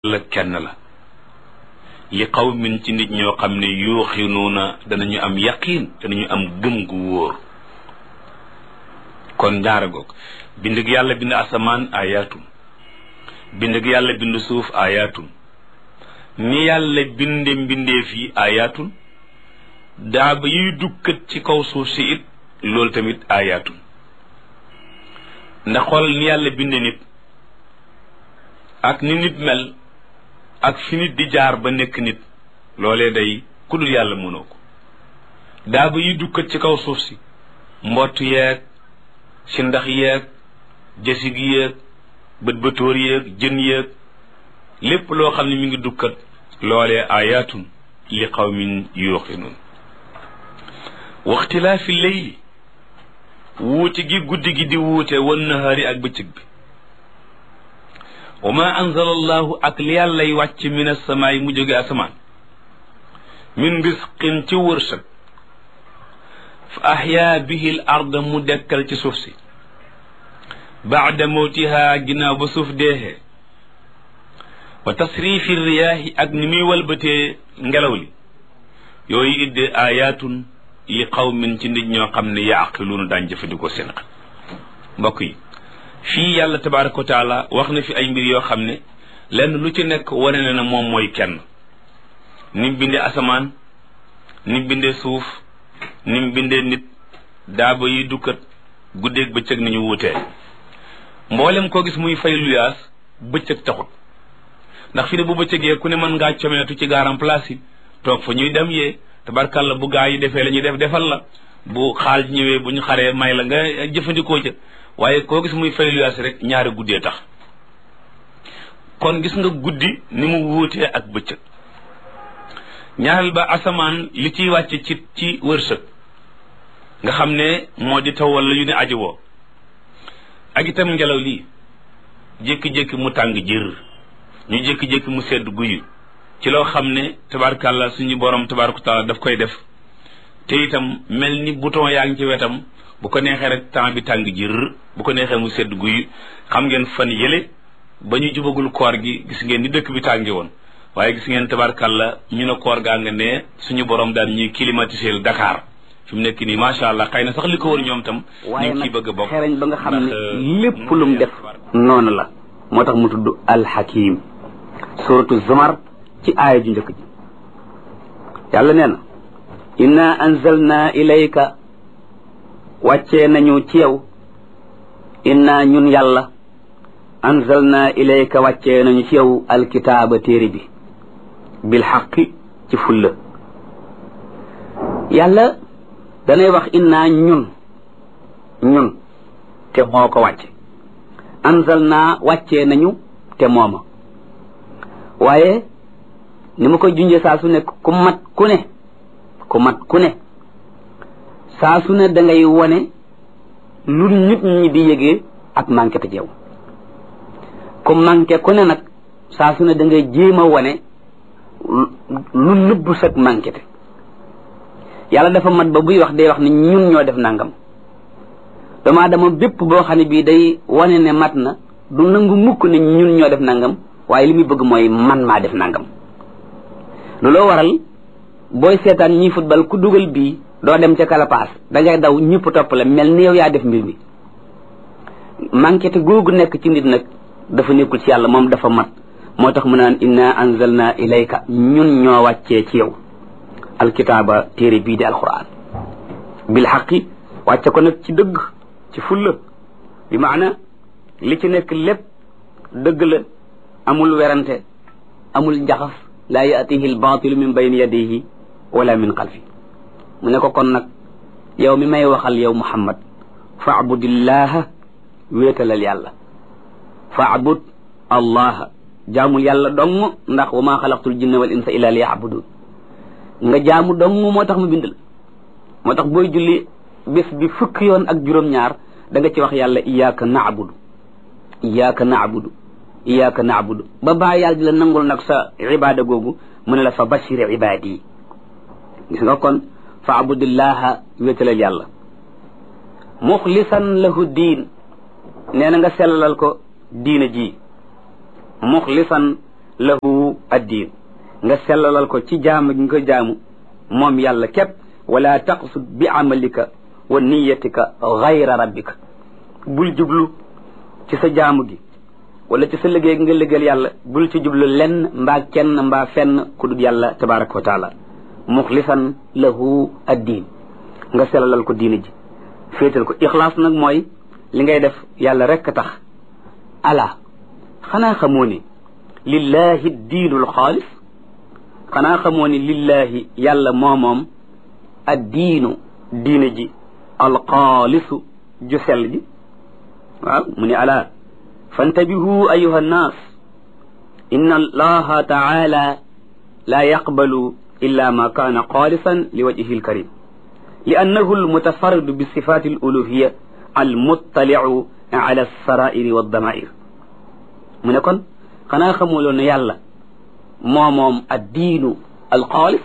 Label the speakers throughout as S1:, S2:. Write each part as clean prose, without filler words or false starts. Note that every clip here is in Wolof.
S1: la kenn la li qawmin ci nit ñoo xam ne yuuxinuuna danañu am yaqiin danañu am gëm gu wóor kon ñaara goog bind gi yàlla bind asamaan ayaatun bind gi yàlla bind suuf ayaatun ni yàlla binde mbindeef yi ayaatun daaba yuy dukkat ci kaw suuf si it loolu tamit ayaatun ndax xool ni yàlla binde nit ak ni nit mel ak fi nit di jaar ba nekk nit loolee day ku dul yàlla mënoo ko daaba yuy dukkat ci kaw suuf si mbott yeeg si ndax yeeg jësig yeeg bët bëtóor yeeg jën yeeg lépp loo xam ne mi ngi dukkat loolee ayaatun li qawmin yuuqinuun waxtilaafi leyli wuute gi guddi gi di wuute wan nahaari ak bëccëg bi wa ma anzala allahu ak li yàllay wàcc min asamaay mu jóge asamaan min risqin ci wërsëg fa ahyaa bihi l arda mu dekkal ci suuf si baada mawtiha ginnaaw ba suuf deexee wa tasrifi riyaahi ak ni muy walbatee ngelaw li yooyu idde ayaatun li qawmin ci nit ñoo xam ne yaaqiluuna daañ jëfandikoo seen xel mbokk yi fii yàlla tabaraka wa taala wax na fi ay mbir yoo xam ne lenn lu ci nekk wane na ne moom mooy kenn ni mu bindee asamaan ni mu bindee suuf ni mu bindee nit daaba yi dukkat guddeeg bëccëg ni ñu wutee mboolem koo gis muy fay luyaas bëccëg taxut ndax fi ne bu bëccëgee ku ne mën ngaa comeetu ci gaaram place yi toog fa ñuy dem yee tabarkalla bu gaa yi defee la ñuy defal la bu xaal ñëwee bu ñu xaree may la nga jëfandikoo ca waaye koo gis muy fay luyaas rek ñaari guddee tax kon gis nga guddi ni mu wuutee ak bëccëg ñaareel ba asamaan li ciy wàcc ci wërsëg nga xam ne moo di taw wala yu ne aji woo ak itam ngelaw lii jékki-jékki mu tàng jër ñu jékki-jékki mu sedd guyu ci loo xam ne tabaarkàlla suñu borom tabaaraka taala daf koy def te itam mel ni bouton yaa ngi ci wetam bu ko neexee rek temps bi tàng jër bu ko neexee mu sedd guyu xam ngeen fan yële ba ñu jubagul koor gi gis ngeen ni dëkk bi tàngi woon waaye gis ngeen tabaarkàlla ñu ne koor gaa nga ne suñu borom daal ñuy climatiser Dakar fi mu nekk nii macha allah xëy na sax li ko wër ñoom tam ñu ngi ciy bëgg a bokk
S2: xereñ ba nga xam ne lépp lu mu def noonu la moo tax mu tudd alxakim suratu zumar ci aaya ju njëkk ji yàlla nee na inna anzalna ilayka wàccee nañu ci yow inna ñun yàlla anzalna ilayka wàccee nañu ci yow alkitaaba téere bi bil xaqi ci fulla yàlla danay wax inna ñun te moo ko wàcce anzalna wàccee nañu te mooma waaye ni ma koy junjee saa su ne ku mat ku ne saa su ne da ngay wone lu nit ñi di yëgee ak manqué te jeew ku manqué ku ne nag saa su ne da ngay jéem a wone lu nëbbu sag manqué te yàlla dafa mat ba buy wax day wax ne ñun ñoo def nangam dama dama bépp boo xam ne bii day wane ne mat na du nangu mukk ne ñun ñoo def nangam waaye li muy bëgg mooy man maa def nangam looloo waral booy seetaan ñi football ku dugal bii doo dem ca kalapaas dangay daw ñëpp topp la mel ni yow yaa def mbir mi manqué te googu nekk ci nit nag dafa nekkul ci yàlla moom dafa mat moo tax mu naan inna anzalna ilayka ñun ñoo wàccee ci yow alkitaaba téere bii di alquran bil xaqi wàcce ko nag ci dëgg ci fulla bi maana li ci nekk lépp dëgg la amul werante amul njaxas laa yaatihi albaatilu min bayni yadihi wala min xalfi mu ne ko kon nag yow mi may waxal yow muhammad faabudillaha wéetalal yàlla faabud allaha jaamul yàlla dong ndax wa maa xalaqtul jinna wal insa illa liya'budun nga jaamu dong moo tax mu bind la moo tax booy julli bés bi fukki yoon ak juróom-ñaar da nga ci wax yàlla iyyaka na'budu iyyaka na'budu iyyaka na'budu ba baa yàlla di la nangul nag sa ibaada googu mu ne la fa bashir ibaadi yi gis nga kon fa abudillaha wéetalal yàlla muxlisan lahu diin nee na nga sellalal ko diina ji muxlisan lahu addiin nga sellalal ko ci jaamu gi nga ko jaamu moom yàlla képp wala taqsud bi amalika wa niyatika gayra rabbika bul jublu ci sa jaamu gi wala ci sa liggéey nga liggéeyal yàlla bul ci jublu lenn mbaa kenn mbaa fenn ku dul yàlla tabaraka wa taala muxlisan lahu addiin nga sellalal ko diine ji féetal ko ixlaas nag mooy li ngay def yàlla rekk tax ala xanaa xamoo ni lillahi diinul xaalis xanaa xamoo ni lillahi yàlla moomoom addiinu diine ji alxaalisu ju sell ji waaw mu ni ala fantabihu ayuha nnaas inna allaha taala la yaqbalu illa ma kaana xaalisan li wajhihi alkarim li annahu almutafarridu bi sifati aluluhiya almuttaliu ala alsarairi waddamair mu ne kon xanaa xamuloon ne yàlla moomoom addiinu alxaalis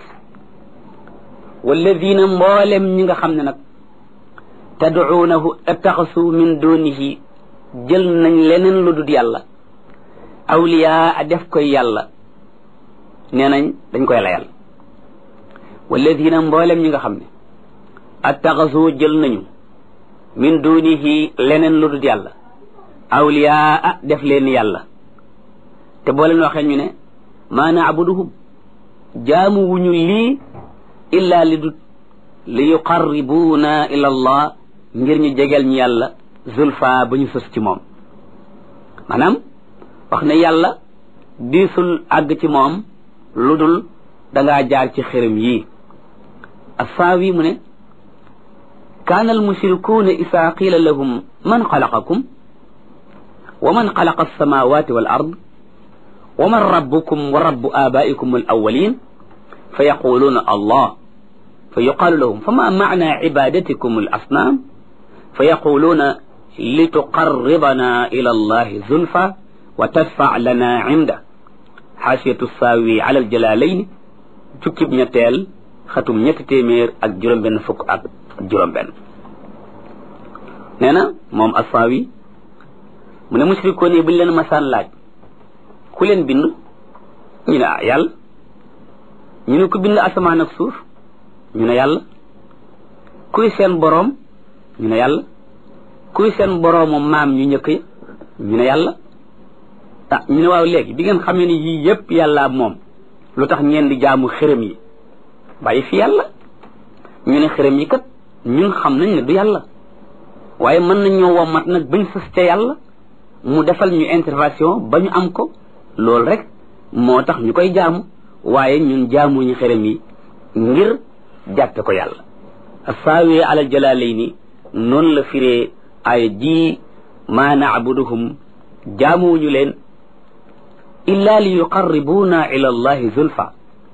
S2: walladina mboolem ñi nga xam ne nag tadcuunahu attaxasu min dunihi jël nañ leneen lu dul yàlla awliyaa def koy yàlla nee nañ dañ koy layal walladina mboolem ñi nga xam ne attaxasu jël nañu min dunihi leneen lu dul yàlla awliyaa def leen yàlla te boo leen waxee ñu ne maa naabuduhum jaamu wuñu lii illa li yuqarribuuna ila allah ngir ñu jegeel ñu yàlla zulfa ba ñu sës ci moom maanaam wax ne yàlla diisul àgg ci moom lu dul dangaa jaar ci xërëm yii assaawi mu ne kaana almushrikuuna isaa qiila lahum man xalaqakum wa man xalaqa alsamawati wal ard wa man rabbukum wa rabbu abaikum al awalin fa yaquluuna allah fa yuqaalu lahum fama macna cibadatikum al asnaam fa yaquluuna lituqarribana ila allahi zulfa wa tadfac lana cinda xaasiyatu saawi ala aljalalayn jukkib ñetteel xatum ñetti téeméer ak juróom-benn fukk ak juróom-benn nee na moom assaawi mu ne mushrikoon yi buñ leen masaan laaj ku leen bind ñu ne yàlla ñu ne ku bind asamaan ak suuf ñu ne yàlla kuy seen boroom ñu ne yàlla kuy seen boroomu maam ñu njëkk yi ñu ne yàlla ñu ne waaw léegi bi ngeen xamee ni yii yépp yàlla moom lu tax ngeen di jaamu xërëm yi bàyyi fi yàlla ñu ne xërëm yi kat ñun xam nañ ne du yàlla waaye mën nañ ñoo wommat nag bañ sës ca yàlla mu defal ñu intervention ba ñu am ko loolu rek moo tax ñu koy jaamu waaye ñun jaamuñu xërëm yi ngir jàppe ko yàlla assaawi alal jalaalayni noonu la firee ay ji maa naabuduhum jaamuwuñu leen illa li yuqarribuuna ila allahi zulfa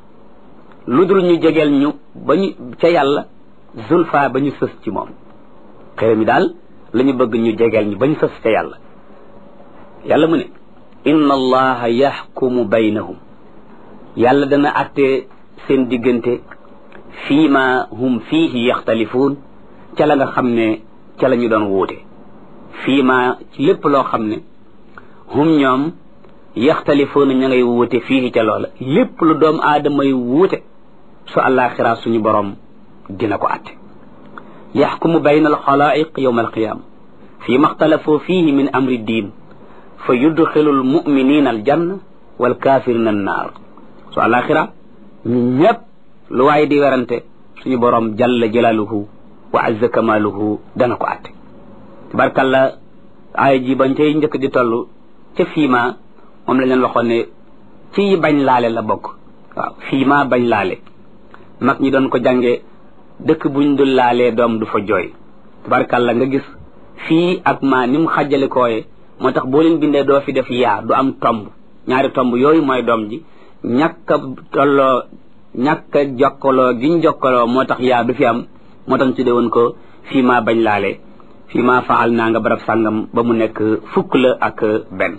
S2: lu dul ñu jegeel ñu ba ñu ca yàlla zulfa ba ñu sës ci moom xërëm yi daal la ñu bëgg ñu jegeel ñu ba ñu sës ca yàlla yàlla mu ne inna allaha yaxkumu baynahum yàlla dana atte seen diggante fii ma hum fiihi yaxtalifuun ca la nga xam ne ca la ñu doon wuute fii ma ci lépp loo xam ne hum ñoom yaxtalifuun ña ngay wuute fiihi ca loola lépp lu doom aadama yi wuute su àllaaxira suñu borom dina ko atte yaxkumu bayna alxalaa'iq yawma alqiyaama fii ma xtalafoo fiihi min amri diin fa yudxilu almuminina aljanna walkafirina annaar su àlaxira ñu ñëpp lu waaye di werante suñu borom jalla jalaaluhu wa azza kamaaluhu dana ko atte tabarkalla aaya ji bañ cay njëkk di toll ca fiima moom la leen waxoon ne ci bañ laale la bokk waaw fiima bañ laale mag ñi doon ko jànge dëkk buñ dul laalee doom du fa jooy tabarkalla nga gis fii ak maa ni mu xàjjale kooye moo tax boo leen bindee doo fi def yaa du am tomb ñaari tomb yooyu mooy doom ji ñàkk a tolloo ñàkk a jokkaloo giñ jokkaloo moo tax yaa du fi am moo tax ñu tuddee woon ko fii maa bañ laale fii maa faal naa nga barab sàngam ba mu nekk fukk la ak benn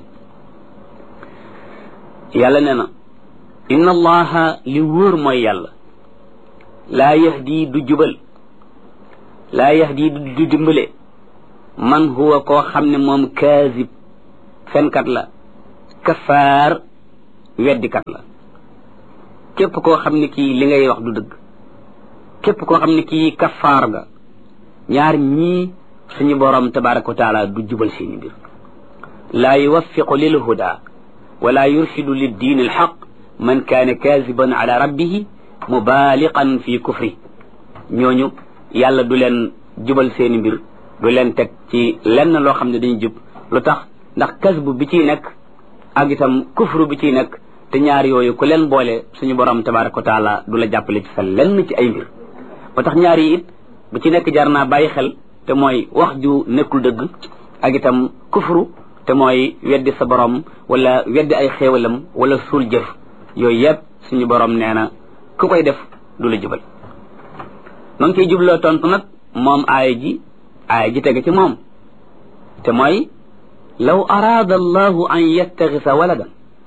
S2: yàlla nee na inna allaha li wóor mooy yàlla laa yahdi du jubal laa yahdi du dimbale man huwa koo xam ne moom kaazib fenkat la kafaar weddikat la képp koo xam ne kii li ngay wax du dëgg képp koo xam ne kii kafaar nga ñaar ñii suñu borom tabaraka wa taala du jubal seeni mbir laa yuwaffiqu lil huda wala yurshidu lid diin al haq man kaana kaziban ala rabbihi mubaaliqan fi kufri ñooñu yàlla du leen jubal seeni mbir du leen teg ci lenn loo xam ne dañu jub lu tax ndax kasbu bi ciy nekk ak itam kufru bi ciy nekk te ñaar yooyu ku leen boole suñu borom tabaraka wa taala du la jàppale ci sa lenn ci ay mbir ba tax ñaar yi it bu ci nekk jar naa bàyyi xel te mooy wax ju nekkul dëgg ak itam kufru te mooy weddi sa borom wala weddi ay xéewalam wala suul jëf yooyu yëpp suñu borom nee na ku koy def du la jubal ma ngi koy jubloo tontu nag moom aaya ji tege ci moom te mooy law araada allahu an yattaxisa waladan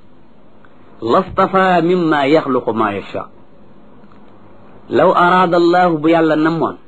S2: lastafa mimma yaxluqu ma yacha law araada allahu bu yàlla namoon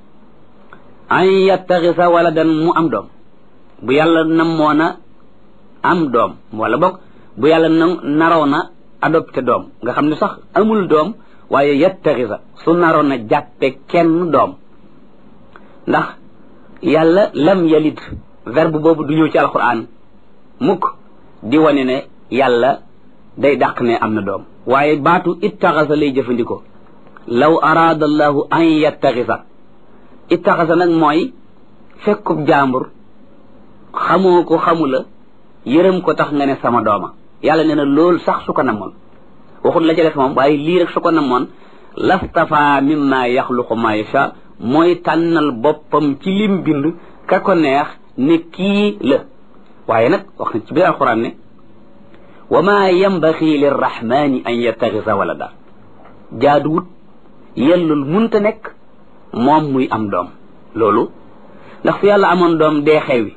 S2: an yattaxisa waladan mu am doom bu yàlla namoona am doom wala bokk bu yàlla naroona adopté doom nga xam ne sax amul doom waaye yattaxisa su naroon a jàppe kenn doom ndax yàlla lam yalid verbe boobu du ñëw ci alquran mukk di wane ne yàlla day dàq ne am na doom waaye baatu ittaxasa lay jëfandikoo law araada allahu an yattaxisa ittaxasa nag mooy fekkub jaambur xamoo ko xamula yërëm ko tax nga ne sama dooma yàlla nee na loolu sax su ko namoon waxut la ca def moom waaye lii rek su ko namoon lastafa mimma yaxluqu ma yacha mooy tànnal boppam ci lim bind ka ko neex ne kii la waaye nag wax na ci biir alquran ne wa ma yambaxi lirrahmani an yattaxisa walada jaaduwut yellul munta nekk moom muy am doom loolu ndax fu yàlla amoon doom dee xewi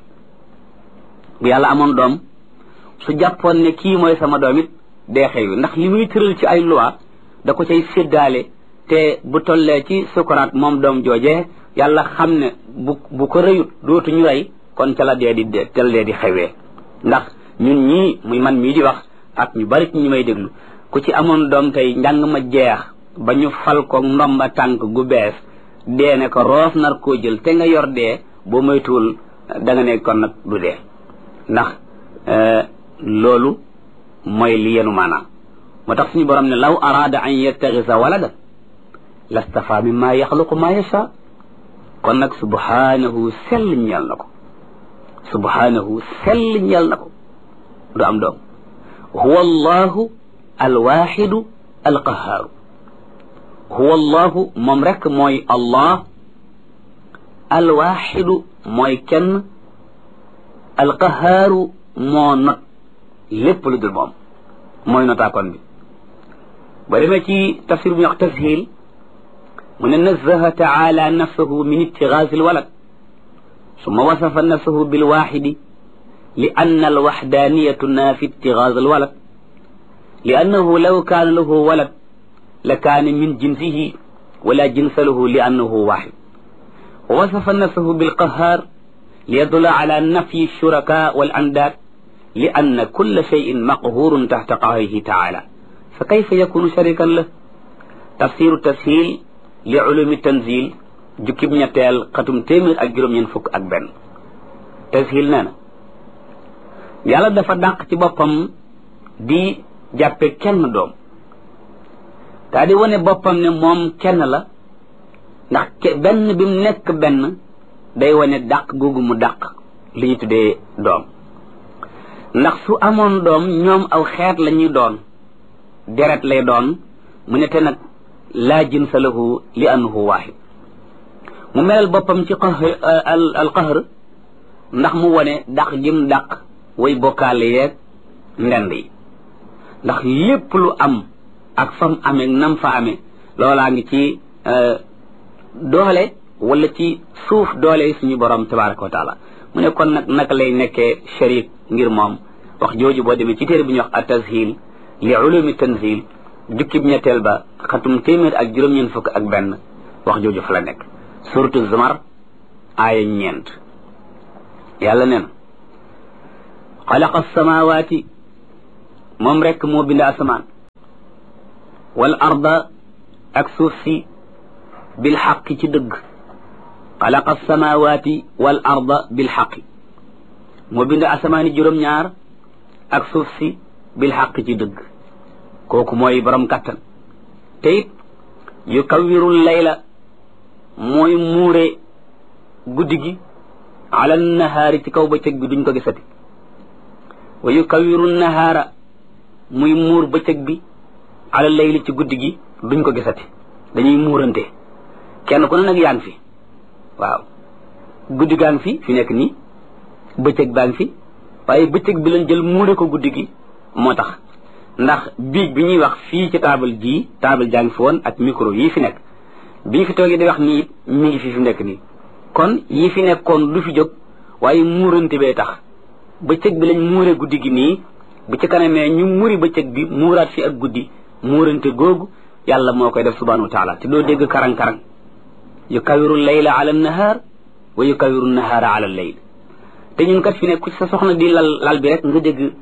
S2: bu yàlla amoon doom su jàppoon ne kii mooy sama doom it dee xewi ndax li muy tëral ci ay loi da ko cay séddaale te bu tollee ci sukuraat moom doom joojee yàlla xam ne bu ko rëyut dootuñu rey kon ca la dee di xewee ndax ñun ñii muy man mii di wax ak ñu bari ci ñi may déglu ku ci amoon doom tey njàng ma jeex ba ñu fal ko ndomba tànk gu bees dee ne ko roof nar koo jël te nga yor dee boo moytuwul da nga ne kon nag du dee ndax loolu mooy li yenu maanaam moo tax suñu borom ne law araada an yattaxisa walada lastafa mimma yaxluqu ma yacha kon nag subhanahu sell ñeel na ko subhanahu sell ñeel na ko du am doom huwa allahu alwaxidu alqahaaru huwa allahu moom rek mooy allah alwaxidu mooy kenn alqahaaru moo not lépp lu dul moom mooy notaakoon bi ba demee ci tafsir bu ñuy wax tashil mu ne nazaha taala nafsahu min ittigaasi alwalad summa wasafa nafsahu bilwaxidi li anna alwaxdaniyatu naafi ittigaas alwalad li annahu law kaana lahu walad la kaana min jinsihi wala jinsa lahu li annahu waxid wa wasafa nafsahu bilqahaar liyadulla ala nafyi alshuraka walandaad li anna kulla cheyin maqhurun taxta qahrihi taala fa kayfa yakunu sharikan la tafsiru tashil li ulumi tanzil jukkib ñetteel xatum téeméer ak juróom-ñeent fukk ak benn tashil nee na yàlla dafa dàq ci boppam di jàppe kenn doom daa di wane boppam ne moom kenn la ndax benn bi mu nekk benn day wane dàq googu mu dàq li ñu tuddee doom ndax su amoon doom ñoom aw xeet la ñuy doon deret lay doon mu ne te nag laa jinsa lahu li annahu waahid mu melal boppam ci al qahr ndax mu wane dàq gim dàq way bokkaale yeeg ndend yi ndax lépp lu am ak fam amee nam fa amee loolaa ngi ci doole wala ci suuf doole suñu borom tabaraka wa taala mu ne kon nag naka lay nekkee sharik ngir moom wax jooju boo demee ci téere bu ñuy wax at-tashil li ulumi tanzil jukkib ñetteel ba xatum téeméer ak juróom-ñeent fukk ak benn wax jooju fa la nekk suratu zumar aaya 4 yàlla nee na xalaqa samawati moom rekk moo bind asamaan wal arda ak suuf si bil xaqi ci dëgg xalaqa samawati wal arda bil xaqi moo bind asamaani juróom-ñaar ak suuf si bil xaqi ci dëgg kooku mooy borom kàttan te it yukawwirul layla mooy muure guddi gi ala nahaari ci kaw bëccëg bi duñ ko gisati wa yukawwiru nahaara muy muur bëccëg bi ala layli ci guddi gi duñ ko gisati dañuy muurante kenn ku ne nag yaa ngi fi waaw guddi gaa ngi fi nekk nii bëccëg baa ngi fi waaye bëccëg bi lañ jël muure ko guddi gi moo tax ndax biig bi ñuy wax fii ci taabal jaa ngi fi woon ak micro yii fi nekk bi ñu fi toogee di wax nii it mi ngi fi nekk nii kon yi fi nekkoon du fi jóg waaye muurante bee tax bëccëg bi lañ muure guddi gi nii bu ci kanamee ñu muri bëccëg bi muuraat fi ak guddi muurante googu yàlla moo koy def subhanahu wa taala te doo dégg karang-karang yukawiru layla ala nahaar wa yukawiru nahaara ala layl te ñun kat fi ne ku sa soxna di lal bi rek nga dégg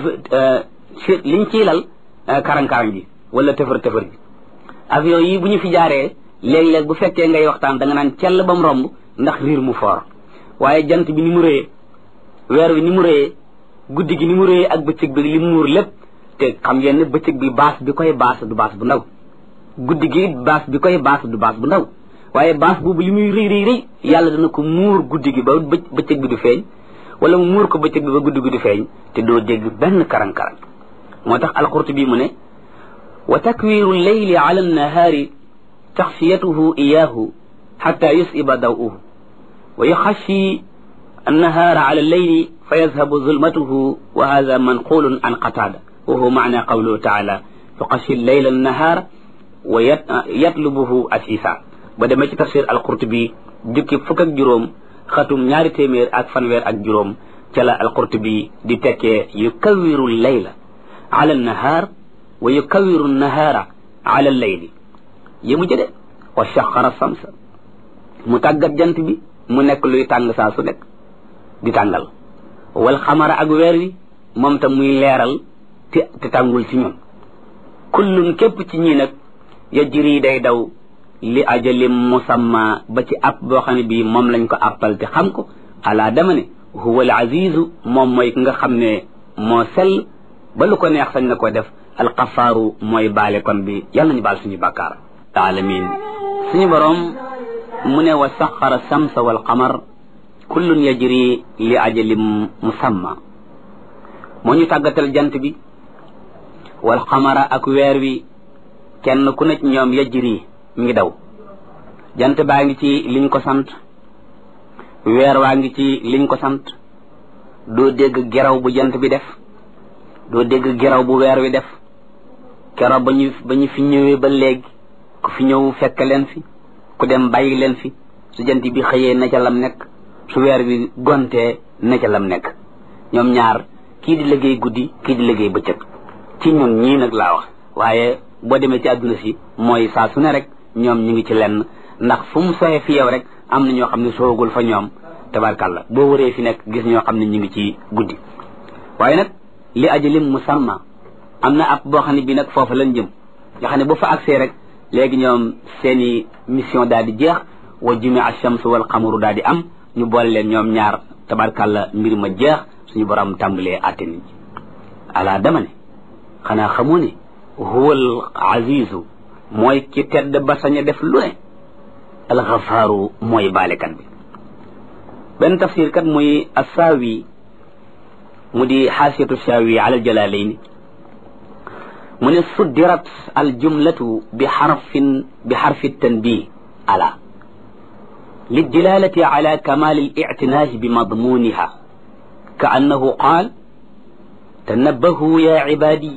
S2: liñ ciy lal karang-karang ji wala tëfër-tëfër ji avion yi bu ñu fi jaaree léeg-léeg bu fekkee ngay waxtaan da nga naan cell ba mu romb ndax riir mu foor waaye jant bi ni mu rëyee weer wi ni mu rëyee guddi gi ni mu rëyee ak bëccëg bi li mu muur lépp te xam ngeen ne bëccëg bi baas bi koy baas du baas bu ndaw guddi gi baas bi koy baas du baas bu ndaw waaye baas boobu li muy rëy yàlla dana ko muur guddi gi ba bëccëg bi du feeñ wala mu muur ko bëccëg bi ba guddi gi du feeñ te doo dégg benn karang-karang moo tax alqurtubi mu ne wa takwiru leyli ala nahaari taxfiyatuhu iyaahu xata yusiba daw'uhu wa yuxashi annahaara ala leyli fa yazhabu zulmatuhu wa hada manqulun an qatada wa huwa maana qawluhu taala yuxashi leyla annahaara wa yatlubuhu asisa ba demee ci tafsir alqurtubi jukki fukk ak juróom xatum 200 ak fanweer ak juróom ca la alqurtubi di tekkee yukawiru leyla ala nahaar wa yukawiru nahaara ala leyli yému jëde wa shaxara samsa mu tàggat jant bi mu nekk luy tàng saa su nekk di tàngal wal xamara ak weer wi moom tam muy leeral te tàngul ci ñun kullun képp ci ñii nag yajri day daw li ajalim musamma ba ci app boo xam ne bii moom lañ ko appal te xam ko alaa dama ne huwa al azizu moom mooy ki nga xam ne moo sell ba lu ko neex sañ na ko def alxafaaru mooy baale kon bi yàlla nañu baal suñu bàkkaar alamin suñu boroom mu ne wa saxara samsa wal qamar kullun yajri li ajalim musamma moo ñu tàggatal jant bi wal qamara ak weer wi kenn ku ne ci ñoom yajri mi ngi daw jant baa ngi ci liñ ko sant weer waa ngi ci liñ ko sant doo dégg geraw bu jant bi def doo dégg geraw bu weer wi def keroog ba ñu fi ñëwee ba léegi ku fi ñëw fekk leen fi ku dem bàyyi leen fi su jant bi xëyee na ca lam nekk su weer wi gontee na ca lam nekk ñoom ñaar kii di liggéey guddi kii di liggéey bëccëg ci ñun ñii nag laa wax waaye boo demee ci àdduna si mooy saa su ne rek ñoom ñu ngi ci lenn ndax fu mu soxee fi yow rek am na ñoo xam ne soogul fa ñoom tabarkàlla boo wëree fi nekk gis ñoo xam ne ñu ngi ci guddi waaye nag li ajalim musamma am na ab boo xam ne bii nag foofu lañ jëm nga xam ne bu fa agsee rek léegi ñoom seeni mission daal di jeex wa jumia ash-shamsu wal qamaru daal di am ñu boole leen ñoom ñaar tabarkàlla mbir ma jeex suñu borom tàmbalee àtte nit ñi ala dama ne xanaa xamoo ne huwa al azizu mooy ki tedd ba sañ a def lu ne al ghafaaru mooy baalekat bi benn tafsir kat muy assaawi mu di xaasiyatu shaawi ala al jalalayn mu ne suddirat al jumlatu bi xarfi tanbih ala للدلالة على كمال الاعتناء بمضمونها كأنه قال تنبهوا يا عبادي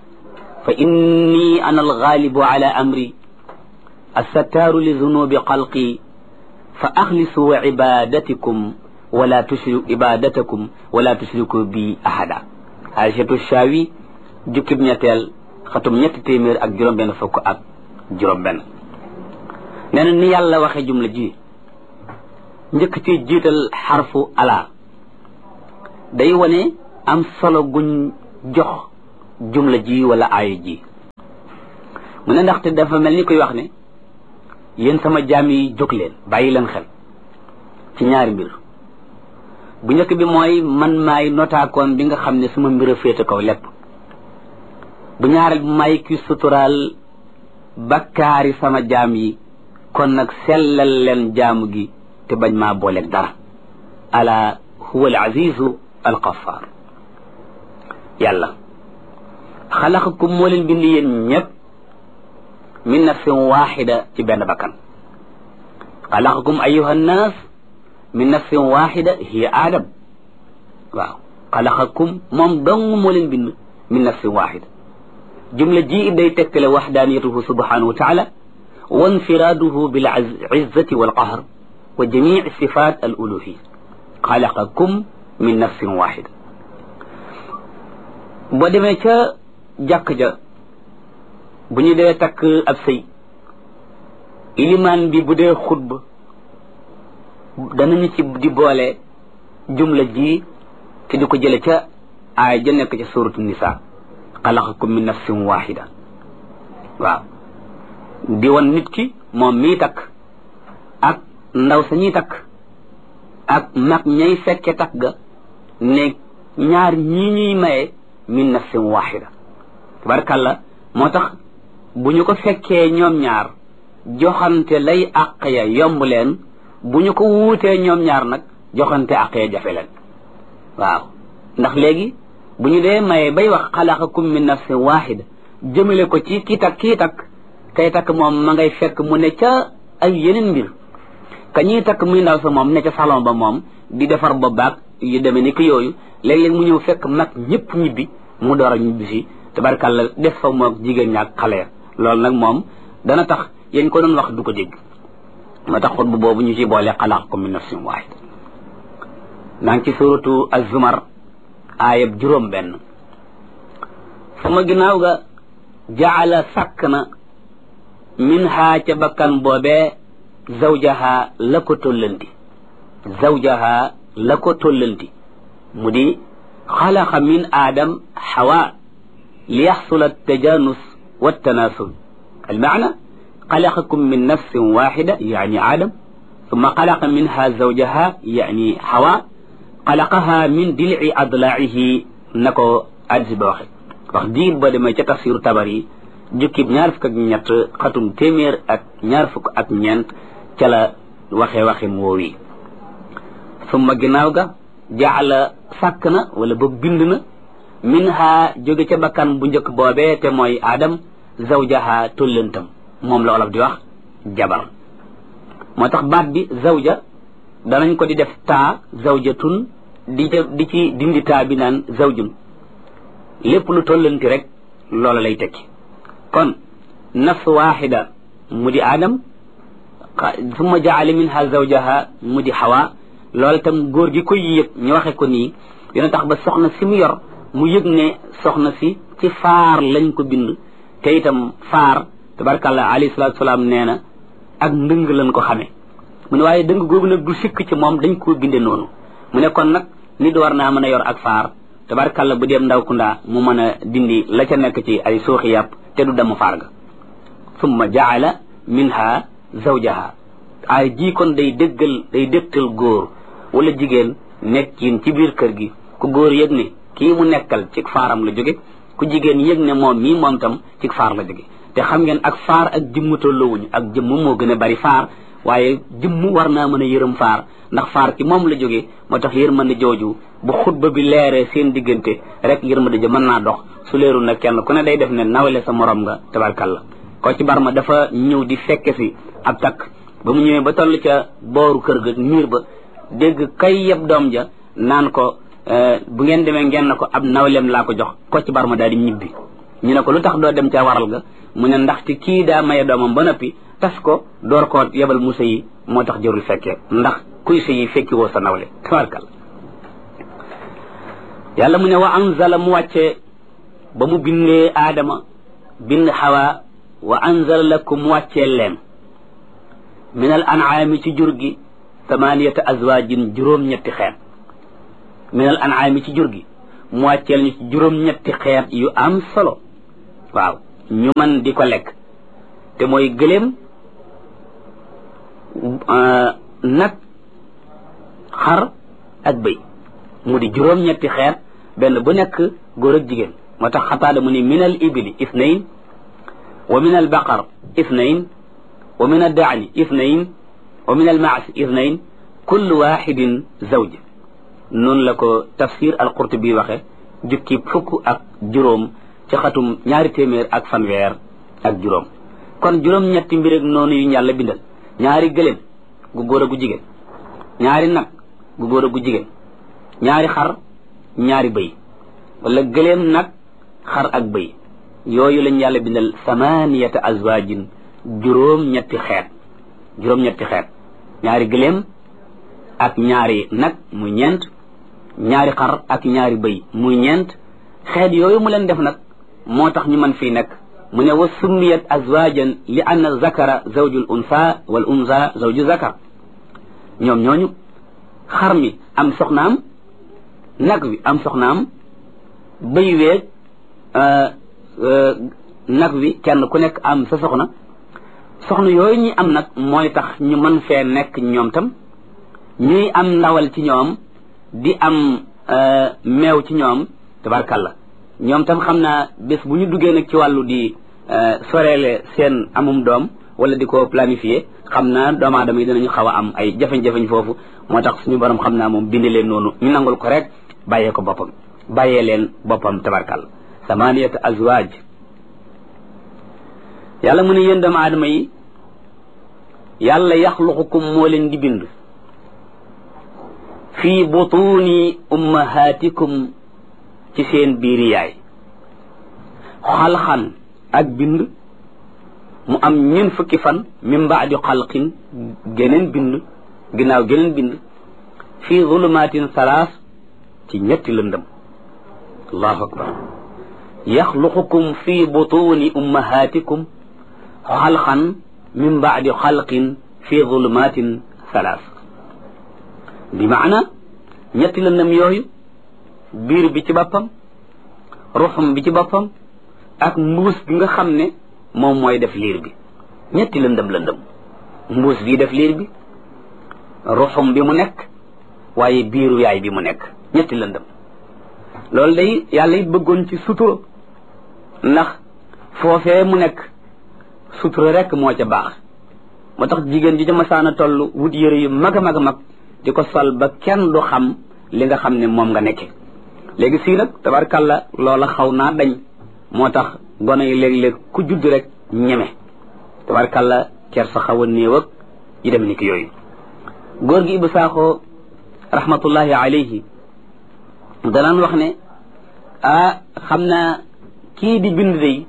S2: فإني أنا الغالب على أمري الستار لذنوب خلقي فأخلصوا عبادتكم ولا تشركوا بي أحدا عائشة الشاوي جكب نيتال ختم نيت تيمير ak juróom benn fukk ak juróom benn nee na ni yàlla waxe jumla ji njëkk ci jiital xarfu ala day wane am solo guñ jox jumla ji wala aaya ji mu ne ndaxte dafa mel ni koy wax ne yéen sama jaam yi jóg leen bàyyi leen xel ci ñaari mbir bu njëkk bi mooy man maay notaakoon bi nga xam ne sama mbir a féete kaw lépp bu ñaareel bi may ki suturaal bakkaari sama jaam yi kon nag sellal leen jaamu gi te bañ maa booleeg dara ala huwa al azizu al ghaffar yàlla xalaqakum moo leen bind yéen ñëpp min nafsin waxida ci benn bakkan xalaqakum ayuha nnaas min nafsin waxida hiya aadam waaw xalaqakum moom dong moo leen bind min nafsin waxida jumla ji day tekkale waxdaaniyatuhu subhanahu wa taala wa infiraaduhu bil izzati wal qahr wa jamii sifat al uluhiyya xalaqakum min nafsin waxida boo demee ca jàkk ja bu ñu dee takk ab sëy ilimaan bi bu dee xutba danañu ci di boole jumla ji te di ko jële ca aay ja nekk ca suratu nisa xalaqakum min nafsin waxida waaw di wan nit ki moom mii takk ak ndaw sa ñuy takk ak mag ñay fekke takk ga ne ñaar ñii ñuy maye min nafsin waxida tabarkàlla moo tax bu ñu ko fekkee ñoom ñaar joxante lay àq ya yomb leen bu ñu ko wuutee ñoom ñaar nag joxante àq ya jafe leen waaw ndax léegi bu ñu dee maye bay wax xalaqakum min nafsin waxida jëmale ko ci kii takk kay takk moom ma ngay fekk mu ne ca ay yeneen mbir ka ñuy takk muy ndaw sa moom ne ca salon ba moom di defar ba baag yu demee ni ki yooyu léeg-léeg mu ñëw fekk mag ñëpp ñibbi mu door a ñibbi si tabarkàlla def fa moog jigéen ñaak xale ya loolu nag moom dana tax yéen ko doon wax du ko dégg moo tax xutba boobu ñu ci boole xalaqakum min nafsin waxida naa ngi ci suratu az-zumar aayab juróom benn sama ginnaaw ga jaala sàkk na min haa ca bakkan boobee zawjaha la ko tollanti mu di xalaqa min aadam xawa li yaxsula tajanus والتناسل المعنى خلقكم من نفس واحدة يعني آدم ثم خلق منها زوجها يعني حواء خلقها من دلع أضلاعه نكو أجب واحد وخدير بدي ما تفسير تبري جوكيب نعرف كنيات خاتم تيمير أك نعرف أك نيانت كلا وخي مووي ثم جناوغا جعل سكنا ولا ببندنا minha jóge ca bakkan bu njëkk boobee te mooy Adam zawjaha tollantam moom la olof di wax jabar moo tax baat bi zawja danañ ko di def taa zawjatun di ci dindi taa bi naan zawjun lépp lu tollanti rek loola lay tekki kon nafs waxida mu di Adam summa jaala minha zawjaha mu di Hawa loola tam góor gi koy yëg ñu waxe ko nii dina tax ba soxna si mu yor mu yëg ne soxna si ci faar lañ ko bind te itam faar tabarkàllah alayhi salaatu salaam nee na ak ndëng lañ ko xamee mu ne waaye dëng googu nag du sikk ci moom dañ koo binde noonu mu ne kon nag nit war naa mën a yor ak faar tabarkàllah bu dem ndaw kundaa mu mën a dindi la ca nekk ci ay suuxi yàpp te du dem faar ga summa jaala minha zawjaha ay ji kon day dégtal góor wala jigéen nekkin ci biir kër gi ku góor yëg ne kii mu nekkal ci faaram la jóge ku jigéen yëg ne moom mii moom tam ci faar la jóge te xam ngeen ak faar ak jëmm tolloowuñu ak jëmm moo gën a bari faar waaye jëmm war naa mën a yërëm faar ndax faar ci moom la jóge moo tax yërmande jooju bu xutba bi leeree seen diggante rek yërmande ja mën naa dox su leerul nag kenn ku ne day def ne nawle sa morom nga tabarkalla ko ci barma dafa ñëw di fekke si ab takk ba mu ñëwee ba toll ca booru kër ga miir ba dégg kay yeb doom ja naan ko bu ngeen demee ngeen na ko ab nawleem laa ko jox ko ci barma daal di ñibbi ñu ne ko lu tax doo dem ca waral ga mu ne ndaxte kii daa maye doomam ba noppi tas ko door koo yebal mu sëyi moo tax jërul fekkee ndax kuy sëyi fekki woo sa nawle tabarkal yàlla mu ne wa anzala mu wàccee ba mu bindee aadama bind xawa wa anzala lakum mu wàccee leen min al an'aami ci jur gi thamaniyata azwaajin juróom-ñetti xeet min al an'aami ci jur gi mu wàcceel ñu ci juróom-ñetti xeet yu am solo waaw ñu mën di ko lekk te mooy gëléem nag xar ak bëy mu di juróom-ñetti xeet benn bu nekk góor ak jigéen moo tax Xataada mu ni min al ibili ithnayn wa min al baqar ithnayn wa min al daani ithnayn wa min al maas ithnayn kullu waxidin zawj noonu la ko tafsir al qurtubi waxe jukki fukk ak juróom ci xatum 200 ak fanweer ak juróom kon juróom-ñetti mbir ak noonu yu yàlla bindal ñaari gëléem gu góor a gu jigéen ñaari nag gu góor a gu jigéen ñaari xar ñaari bëy wala gëléem nag xar ak bëy yooyu lañ yàlla bindal samaniyata azwajin juróom-ñetti xeet ñaari gëléem ak ñaari nag muy ñeent ñaari xar ak ñaari bëy muy ñeent xeet yooyu mu leen def nag moo tax ñu mën fii nekk mu ne wa summiyat azwajan li anna zakara zawjul unsa wal unsa zawju zakar ñoom ñooñu xar mi am soxnaam nag wi am soxnaam bëy weeg nag wi kenn ku nekk am sa soxna yooyu ñi am nag mooy tax ñu mën fee nekk ñoom tam ñuy am ndawal ci ñoom di am meew ci ñoom tabarkalla ñoom tam xam naa bés bu ñu duggee nag ci wàllu di soreele seen amum doom wala di ko planifier xam naa doomu aadama yi dinañu xaw a am ay jafe-jafe foofu moo tax suñu borom xam naa moom bind leen noonu ñu nangul ko rek bàyyee leen boppam tabarkalla samaniyata azwaaj yàlla mu ne yéen doomu aadama yi yàlla yaxluqukum moo leen di bind fii butuni ummahatikum ci seen biiri yaay xalxan ak bind mu am ñeen fukki fan min baadi xalqin geneen bind ginnaaw geneen bind fii zulumatin salaas ci ñetti lëndëm allahu akbar yaxluqukum fii butuni ummahatikum xalxan min baadi xalqin fii zulumatin salaas bi maana ñetti lëndëm yooyu biir bi ci boppam ruxum bi ci boppam ak mbuus bi nga xam ne moom mooy def liir bi ñetti lëndëm mbuus bii def liir bi ruxum bi mu nekk waaye biiru yaay bi mu nekk ñetti lëndëm loolu day yàlla it bëggoon ci sutura ndax foofee mu nekk sutura rek moo ca baax moo tax jigéen ji ca masaana toll wut yëre yu mag a mag a mag di ko sol ba kenn du xam li nga xam ne moom nga nekke léegi sii nag tabarkalla loola xaw naa dañ moo tax gone yi léeg-léeg ku judd rek ñeme tabarkalla ker sa xaw a néew ak yi dem ni ki yooyu góor gi Ibou Sakho rahmatullahi alayhi danaan wax ne xam naa kii di bind day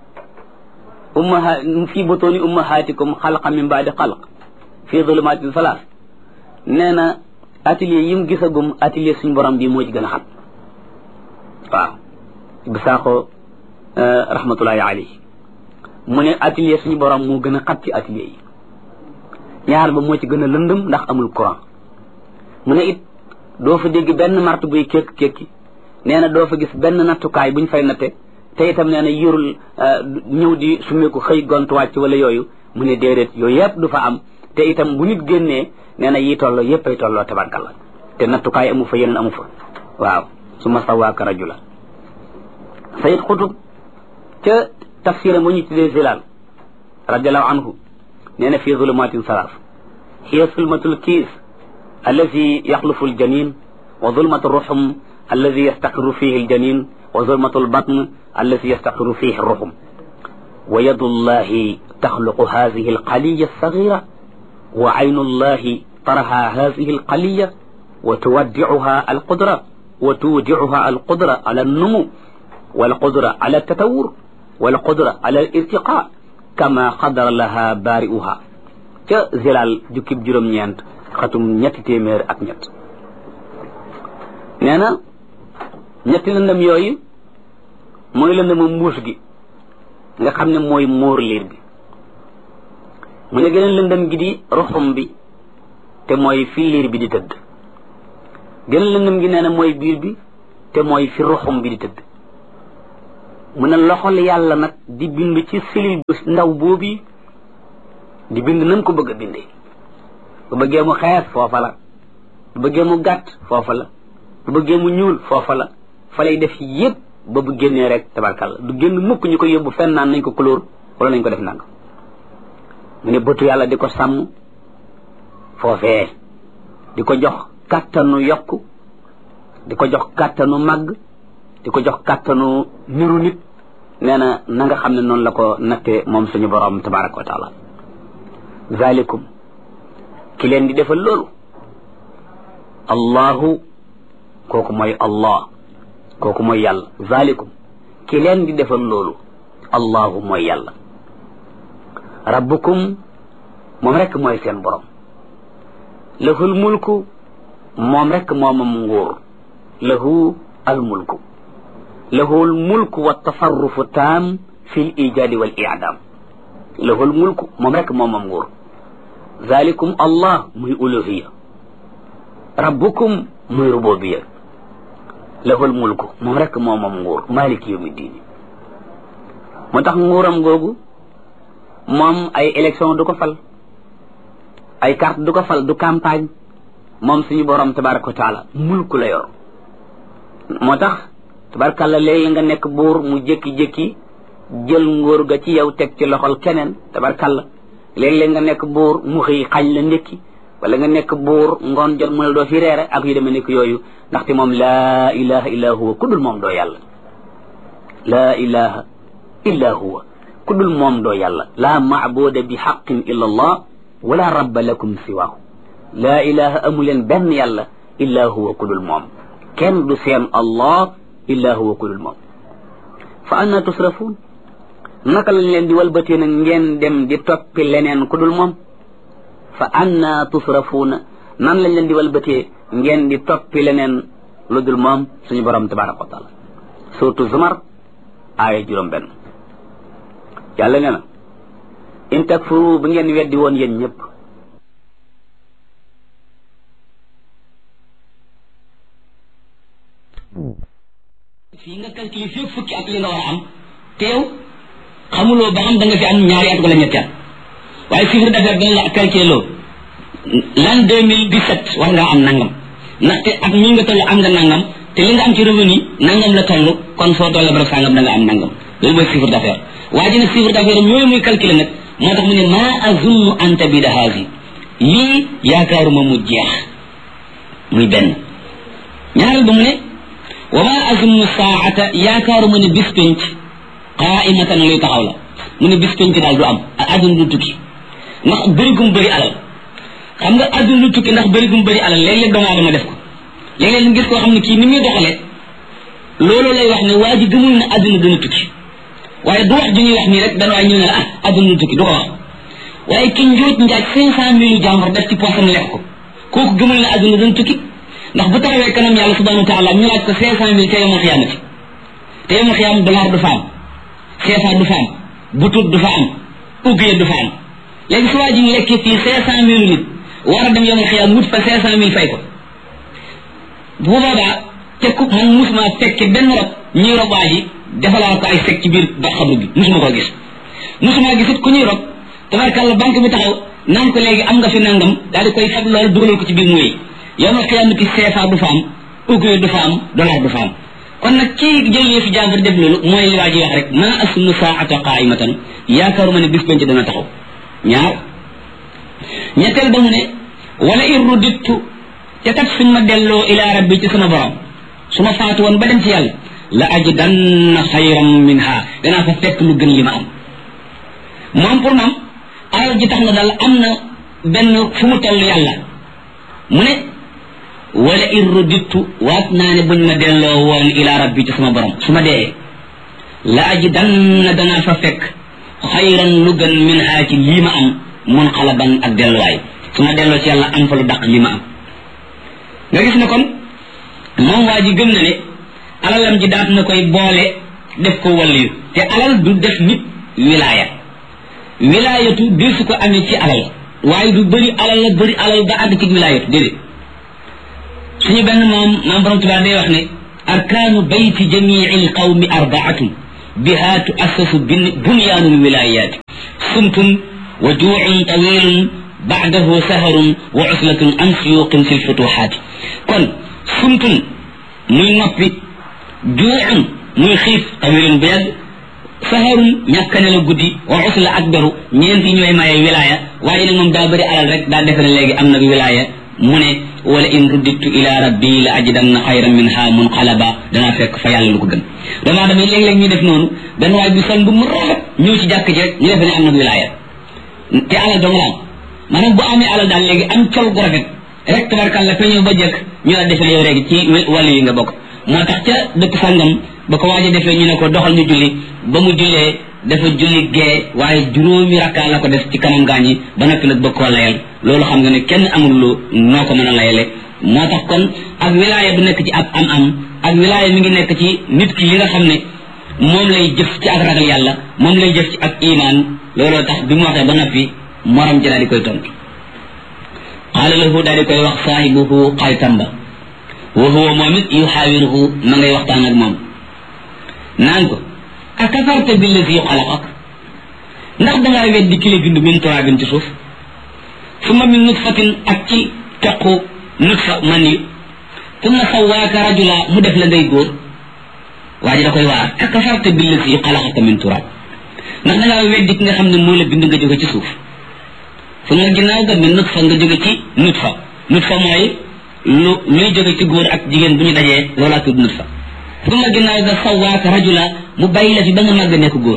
S2: fii butuni ummahatikum xalqa min baadi xalq fii zulumatin salaas nee na atelier yi mu gisagum atelier suñu borom bi moo ci gën a xat waaw Ibou Sakho rahmatullahi alayhi mu ne atelier suñu borom moo gën a xat ci atelier yi ñaar ba moo ci gën a lëndëm ndax amul courant mu ne it doo fa dégg benn mart buy kékki nee na doo fa gis benn nattukaay buñ fay natte te itam nee na yorul ñëw di sumeeku xëy gont wàcc wala yooyu mu ne déedéet yooyu yëpp du fa am te itam bu nit génnee nee na yi tolloo yëpp ay tolloo tabarkalla te nattukaay amu fa yeneen amu fa waaw su ma sawaaka rajula sayid xutub ca tafsira mu ñu tuddee Zilaal radiallahu anhu nee na fii zulumatin salaas hiya zulmatul kiis allazi yaxlufu aljanin wa zulmatu ruxum allazi yastaqiru fihi aljanin wa zulmatu albatn allazi yastaqiru fihi ruxum wa yadu llahi taxluqu hadihi alqaliya alsagira wa aynu llahi taraha hadihi alqaliya wa tuwaddicuha alqudra wa tuwdicuha alqudra ala alnumu والقدرة على التطور والقدرة على الارتقاء كما قدر لها بارئها ca Zilaal jukkib juróom ñeent xatum ñetti téeméer ak ñett nee na ñetti lëndëm yooyu mooy lëndëmu mbuus gi nga xam ne mooy móor liir bi mu ne geneen lëndëm gi di ruxum bi te mooy fii liir bi di tëdd geneen lëndëm gi nee na mooy biir bi te mooy fi ruxum bi di tëdd mu ne loxol yàlla nag di bind ci cellule bu ndaw boobu di bind nam ko bëgg a bindee bu bëggee mu xees foofa la bu bëggee mu gàtt foofa la bu bëggee mu ñuul foofa la fa lay def yépp ba bu génnee rek tabarkàlla du génn mukk ñu ko yóbbu fenn naan nañ ko couleur wala nañ ko def nang mu ne bëtu yàlla di ko sàmm foofee di ko jox kàttanu yokku di ko jox kàttanu màgg di ko jox kàttanu niru nit nee na na nga xam ne noonu la ko nattee moom suñu borom tabaraka wa taala zalikum ki leen di defal loolu allahu kooku mooy allah kooku mooy yàlla zalikum ki leen di defal loolu allahu mooy yàlla rabbukum moom rekk mooy seen borom lahul mulku moom rekk moomam nguur lahu al mulku lahul mulku wa tasarrufu taam fi l ijaadi wal i'daam lahul mulku moom rekk moomam nguur zalikum allah muy uluhiya rabbukum muy rububiya lahul mulku moom rekk moomam nguur maliki yawmi diini moo tax nguuram googu moom ay élection du ko fal ay carte du ko fal du campagne moom suñu borom tabaraka wa taala mulku la yor moo tax tabarakàlla léegi nga nekk buur mu jékki-jékki jël nguur ga ci yow teg ci loxol keneen tabarakàlla léeg-léeg nga nekk buur mu xëy xañ la ndékki wala nga nekk buur ngoon jot mu ne doo fi reere ak yu demee nekk yooyu ndaxte moom laa ilaha illa huwa ku dul moom doo yàlla laa ilaha illa huwa ku dul moom doo yàlla laa maabuda bi xaqin illa allah wala rabba lakum siwaahu laa ilaha amuleen benn yàlla illa huwa ku dul moom kenn du seen allah illa huwa ku dul moom fa anna tusrafuun naka lañ leen di walbatee nag ngeen dem di toppi leneen ku dul moom fa anna tusrafuuna nan lañ leen di walbatee ngeen di toppi leneen lu dul moom suñu borom tabaraka wa taala surtout Zumar aaya 6 yàlla nee na in takfuru bu ngeen weddi woon yéen ñëpp
S3: fii nga calculé fii fukki at li nga war a am te yow xamuloo ba xam da nga fi am ñaari at wala ñetti at waaye chiffre d'affaires dañ la calculé loo l'an 2017 war ngaa am nangam ndaxte at mii nga toll am nga nangam te li nga am ci revenu nangam la toll kon foo toll barab sangam da nga am nangam loolu mooy chiffre d'affaires waa ji nag chiffre d'affaires ñooyu muy calculé nag moo tax mu ne maa azunnu an tabida haasi lii yaakaaruma mu jeex muy benn ñaareel ba mu ne wa maa azunnu saata yaakaaruma ne bis penc qaa'imatan luy taxaw la mu ne bis penc daal du am adduna du tukki ndax bëri gum bëri alal xam nga adduna du tukki ndax bëri gum bëri alal léeg-léeg doomu aadama def ko léeg-léeg nga gis koo xam ne kii ni muy doxalee loolu lay wax ne waa ji gëmul ne adduna dina tukki waaye du wax ju ñuy wax nii rek dana waay ñëw ne la adduna du tukki du ko wax waaye ki njuut njaaj 500,000 jàmbur def ci poosam lekk ko kooku gëmul ne adduna dina tukki ndax bu taxawee kanam yàlla subhanahu wa taala ñu laaj ko 500,000 te yawmal xiyaamati te yawmal xiyaam dollar du fa am CFA du fa am butut du fa am uggee du fa am léegi su waa ji lekkee fii 500,000 nit war a dem yawmal xiyaam wut fa 500,000 fay ko bu boobaa te ku man musuma fekke benn rob ñuy rob waa ji defalaa ko ay sec ci biir ba xabru bi musuma koo gis musuma gisut ku ñuy rob tabarkàlla banque bi taxaw naan ko léegi am nga fi nangam daal di koy fab loolu dugalal ko ci biir muy yawmal xiyaamati CFA du fa am uggee du fa am dollar du fa am kon nag kii jëlee fi jàmbur def loolu mooy li waa ji wax rek ma asunu saata qaimatan yaakaaruma ne bis penc dana taxaw ñaar ñetteel ba mu ne wala irrudittu te kat suñ ma delloo ila rabbi ci sama borom su ma faatu woon ba dem ci yàlla la ajidanna xayran minha danaa fa fekk lu gën li ma am moom pour moom alal ji tax na daal am na benn fu mu toll yàlla mu ne wala irrudittu waat naa ne buñ ma delloo woon ila rabbi ci sama borom su ma dee la ajidanna danaa fa fekk xayran lu gën minha ci lii ma am munqalaban ak delluwaay su ma delloo ci yàlla am fa lu daq lii ma am nga gis ne kon moom waa ji gëm na ne alalam ji daat na koy boole def ko waliyu te alal du def nit wilaaya wilaayatu di su ko amee ci alal waaye du bëri alal la bëri alal ba àgg ci wilaayatu déedéet suñu benn maam borom Tuubaa day wax ne arkaanu bayti jamii alqawmi arbaatun biha tuassasu bunyaanu alwilayaati sumtun wa juucun tawilun baadahu saharun wa uslatun an suyuqin fi lfutuhaati kon sumtun muy noppi juucun muy xiif tawilun bu yàgg saharun ñàkkane la guddi wa usla ak beru ñeenti ñooy maye wilaya waaye nag moom daa bëri alal rek daa defe ne léegi am nag wilaya mu ne wala in ruddittu ila rabbi la ajidanna xayran minha munqalaba danaa fekk fa yàlla lu ko gën doomu aadama yi léeg-léeg ñu def noonu benn waay bi sol bu mu rafet ñëw ci jàkk ji rek ñu defe ne am nag wilaya te alal dong la am maanaam bu amee alal daal léegi am col gu rafet rek tabarkàlla fa ñëw ba jëkk ñu la defe ne yow léegi ci wàllu yi nga bokk moo tax ca dëkk sàngam ba ko waaja defee ñu ne ko doxal ñu julli ba mu jullee dafa julli gee waaye juróomi rakka la ko def ci kanam gaañi ba noppi nag bëgg koo layal loolu xam nga ne kenn amul lu noo ko mën a layale moo tax kon ak wilaaya du nekk ci ab am ak wilaaya mi ngi nekk ci nit ki li nga xam ne moom lay jëf ci ak ragal yàlla moom lay jëf ci ak iman looloo tax bi mu waxee ba noppi morom ji daal di koy tontu qaala lahu daal di koy wax saahibuhu xaritam ba wa huwa moom it yuxaawiruhu ma ngay waxtaan ak moom naan ko akafarta billazi xalaqak ndax dangaa weddi ki la bind min turaabin ci suuf summa min nutfatin ak ci toqu nutfa man yi summa sawaaka rajula mu def la ngay góor waa ji da koy waar akafarta billazi xalaqaka min turaab ndax dangaa weddi ki nga xam ne moo la bind nga jóge ci suuf summa ginnaaw ga min nutfa nga jóge ci nutfa mooy luy jóge ci góor ak jigéen bu ñu dajee loolaa tudd nutfa summa ginnaaw ga sawaaka rajula mu bàyyi la fi ba nga màgg nekk góor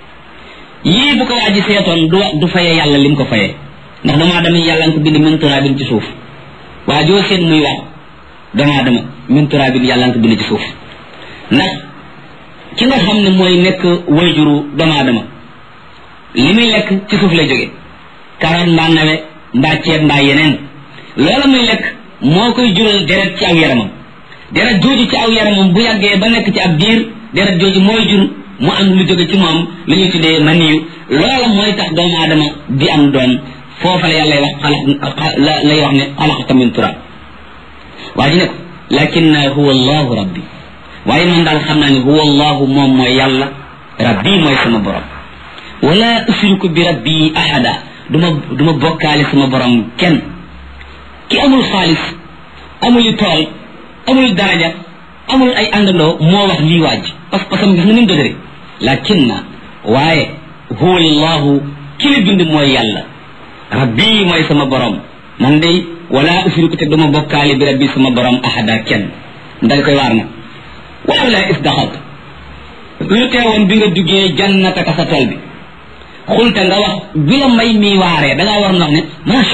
S3: yii bu ko waa ji seetoon du fayee yàlla lim ko fayee ndax doomu aadama yàlla nga ko bind min turaabin ci suuf waa joo seen muy wax doomu aadama min turaabin yàlla nga ko bind ci suuf ndax ki nga xam ne mooy nekk wayjuru doomu aadama li muy lekk ci suuf lay jóge karoot mbaa nawe mbaa ceeb mbaa yeneen loola muy lekk moo koy jural deret ci aw yaramam deret jooju ci aw yaramam bu yàggee ba nekk ci ab diir deret jooju mooy jur mu am lu jóge ci moom lu ñuy tuddee maniyu loola mooy tax doomu aadama di am doom foofa la yàlla lay wax ne xalaqaka min turab waa ji ne ko lakin huwa allahu rabbi waaye man daal xam naa ne huwa allahu moom mooy yàlla rabbi mooy sama borom wala usriku bi rabbi ahada duma bokkaale sama borom kenn ki amul xaalis amul tool amul daraja amul ay àndandoo moo wax lii waaj parce que gis nga ni mu dëgëre lakin na waaye huwa allahu ki la bind mooy yàlla rabbi mooy sama borom man day wala usriku te duma bokkaale bi rabbi sama borom ahada kenn dal koy waar na wala la isdaxalt lu teewoon bi nga duggee jannataka sa tool bi xulta nga wax bi la may mi waaree da ngaa war na wax ne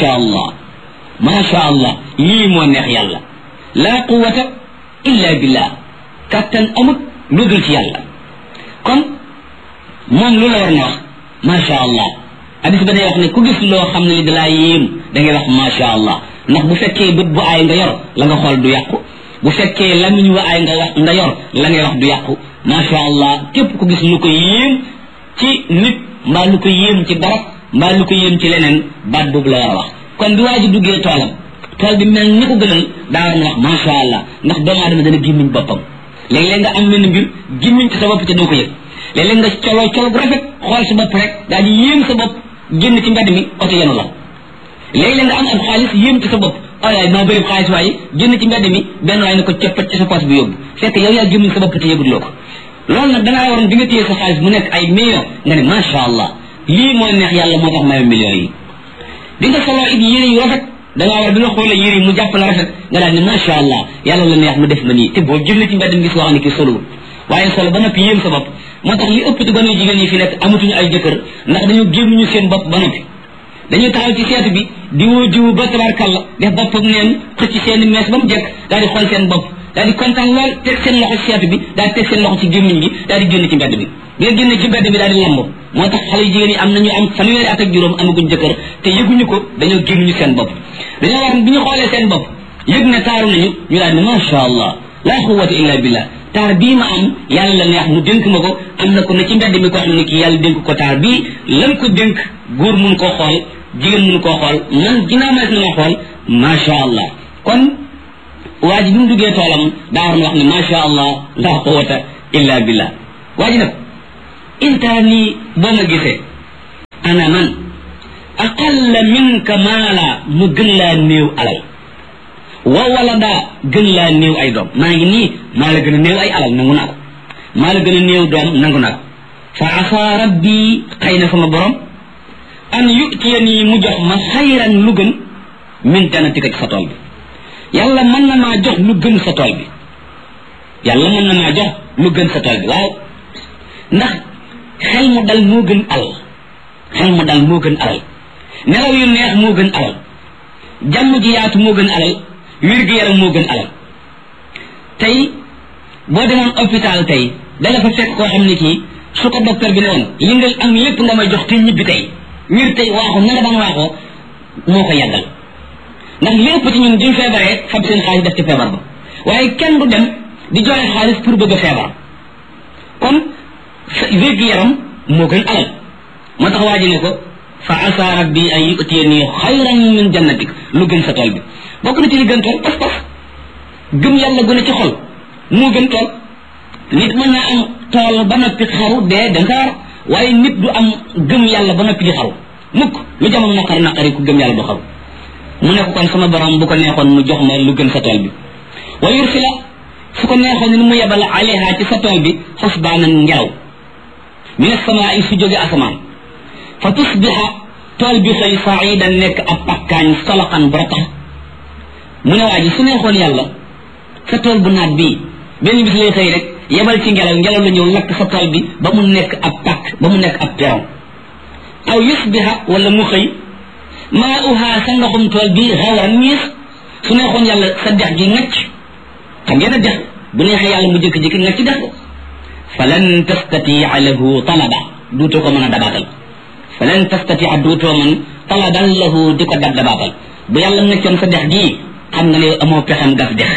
S3: macha allah lii moo neex yàlla laa quwata illa billah kattan amut lu dul ci yàlla kon moom lu la war na wax macha allah hadis ba day wax ne ku gis loo xam ne li dalaa yéem da ngay wax macha allah ndax bu fekkee bët bu aay nga yor la nga xool du yàqu bu fekkee lamiñ wa aay nga yor la ngay wax du yàqu macha allah képp ku gis lu ko yéem ci nit mbaa lu ko yéem ci barab mbaa lu ko yéem ci leneen baat boobu la war a wax kon bi waa ji duggee toolam tool bi mel ni ko gënal daa war na wax macha allah ndax doomu aadama dana gémmiñ boppam léeg-léeg nga am benn mbir gémmiñ ci sa bopp te doo ko yëg léeg-léeg nga coloo col bu rafet xool sa bopp rek daal di yéem sa bopp génn ci mbedd mi oto yenu la léeg-léeg nga am ab xaalis yéem ci sa bopp waaye maa bëri xaalis waaye génn ci mbedd mi benn waaye ne ko coppat ci sa poche bi yóbbu fekk yow yaa gémmiñ sa bopp te yëguloo ko loolu nag dangaa waroon bi nga téye sa xaalis mu nekk ay millions nga ne macha allah lii moo neex yàlla moo tax may millions yi di nga soloo it yére yu rafet dangaa war bi nga xoolee yére yi mu jàpp la rafet nga daal ne macha allah yàlla la neex mu def ma nii te boo génn ci mbedd mi gis wax ne kii solowul waaye solo ba noppi yéem sa bopp moo tax li ëpp ci gone jigéen yi fi nekk amatuñu ay jëkkër ndax dañoo gémmuñu seen bopp ba noppi dañuy taxaw ci seetu bi di woo jiwu ba tabarkalla def boppam neen xëcc seen mees ba mu jekk daal di xool seen bopp daal di kontaan lool teg seen loxo ci seetu bi daal di teg seen loxo ci gémmiñ gi daal di génn ci mbedd bi bi nga génne ci mbedd bi daal di lamb moo tax xale jigéen yi am nañu am fanweeri at ak juróom amaguñ jëkkër te yëguñu ko dañoo gémmuñu seen bopp dañoo war bi ñu xoolee seen bopp yëg ne taaru nañu ñu daal ne macha allah la quwwata illa billah taar bii ma am yàlla la neex mu dénk ma ko am na ko ne ci mbedd mi ko xam ne kii yàlla dénk ko taar bii lan ko dénk góor mun koo xool jigéen mun koo xool man ginnaaw ma na ma xool macha allah kon waa ji bi mu duggee toolam daa waroon wax ne macha allah la quwwata illa billah waa ji nag intaani boo ma gisee ana man aqalla minka maala mu gën laa néew alal wa walada gën laa néew ay doom maa ngi nii maa la gën a néew ay alal nangu naa ko maa la gën a néew doom nangu naa ko fa asa rabbi xëy na sama borom an yutiyani mu jox ma xayran lu gën min jannatika ci sa tool bi yàlla mën na maa jox lu gën sa tool bi yàlla mën na maa jox lu gën sa tool bi waaw ndax xel mu dal moo gën alal xel mu dal moo gën alal nelaw yu neex moo gën alal jàmm ji yaatu moo gën alal wér-gu-yaram moo gën alal tey boo demoon hôpital tey dala fa fekk koo xam ne kii su ko docteur bi ne woon li nga am lépp nga may jox te ñibbi tey wér tey waaxu na nga daan waaxoo moo ko yàggal ndax lépp ci ñun duñ feebaree fab seen xaalis def ci feebar ba waaye kenn du dem di joxe xaalis pour bëgg a feebar kon wér-gu-yaram moo gën alal moo tax waa ji ne ko fa asa rabbi an yutiyani xayran min jannatik lu gën sa tool bi bokk na ci li gën tool pas-pas gëm yàlla gën a ci xol moo gën tool nit mën naa am tool ba noppi xaru dee dem sa war waaye nit du am gëm yàlla ba noppi di xaru mukk lu jamono naqari ku gëm yàlla du xaru mu ne ko kon sama borom bu ko neexoon mu jox ma lu gën sa tool bi wa yursila su ko neexoon ni mu yebal alayha ci sa tool bi xusbaanan ngelaw min as-samaa'i su jóge asamaan fa tusbiha tool bi xëy saidan nekk ab pakkaañ soloxan bu ratax mu ne waa ji su neexoon yàlla sa tool bu naat bii benn bis lay xëy rek yebal ci ngelaw la ñëw lakk sa tool bi ba mu nekk ab pakk ba mu nekk ab peron aw yusbiha wala mu xëy maa uha sa ndoxum tool bi xawran ñiis su neexoon yàlla sa dex gi ngacc xam ngeen a dex bu neexee yàlla mu jëkki-jëkki ngacc dex ko falan tastatia lahu talaba duutoo ko mën a dabaatal falan tastatia duutoo mën talaban lahu di ko dabaatal bu yàlla ngaccoon sa dex gii xam nga ne amoo pexem gas dex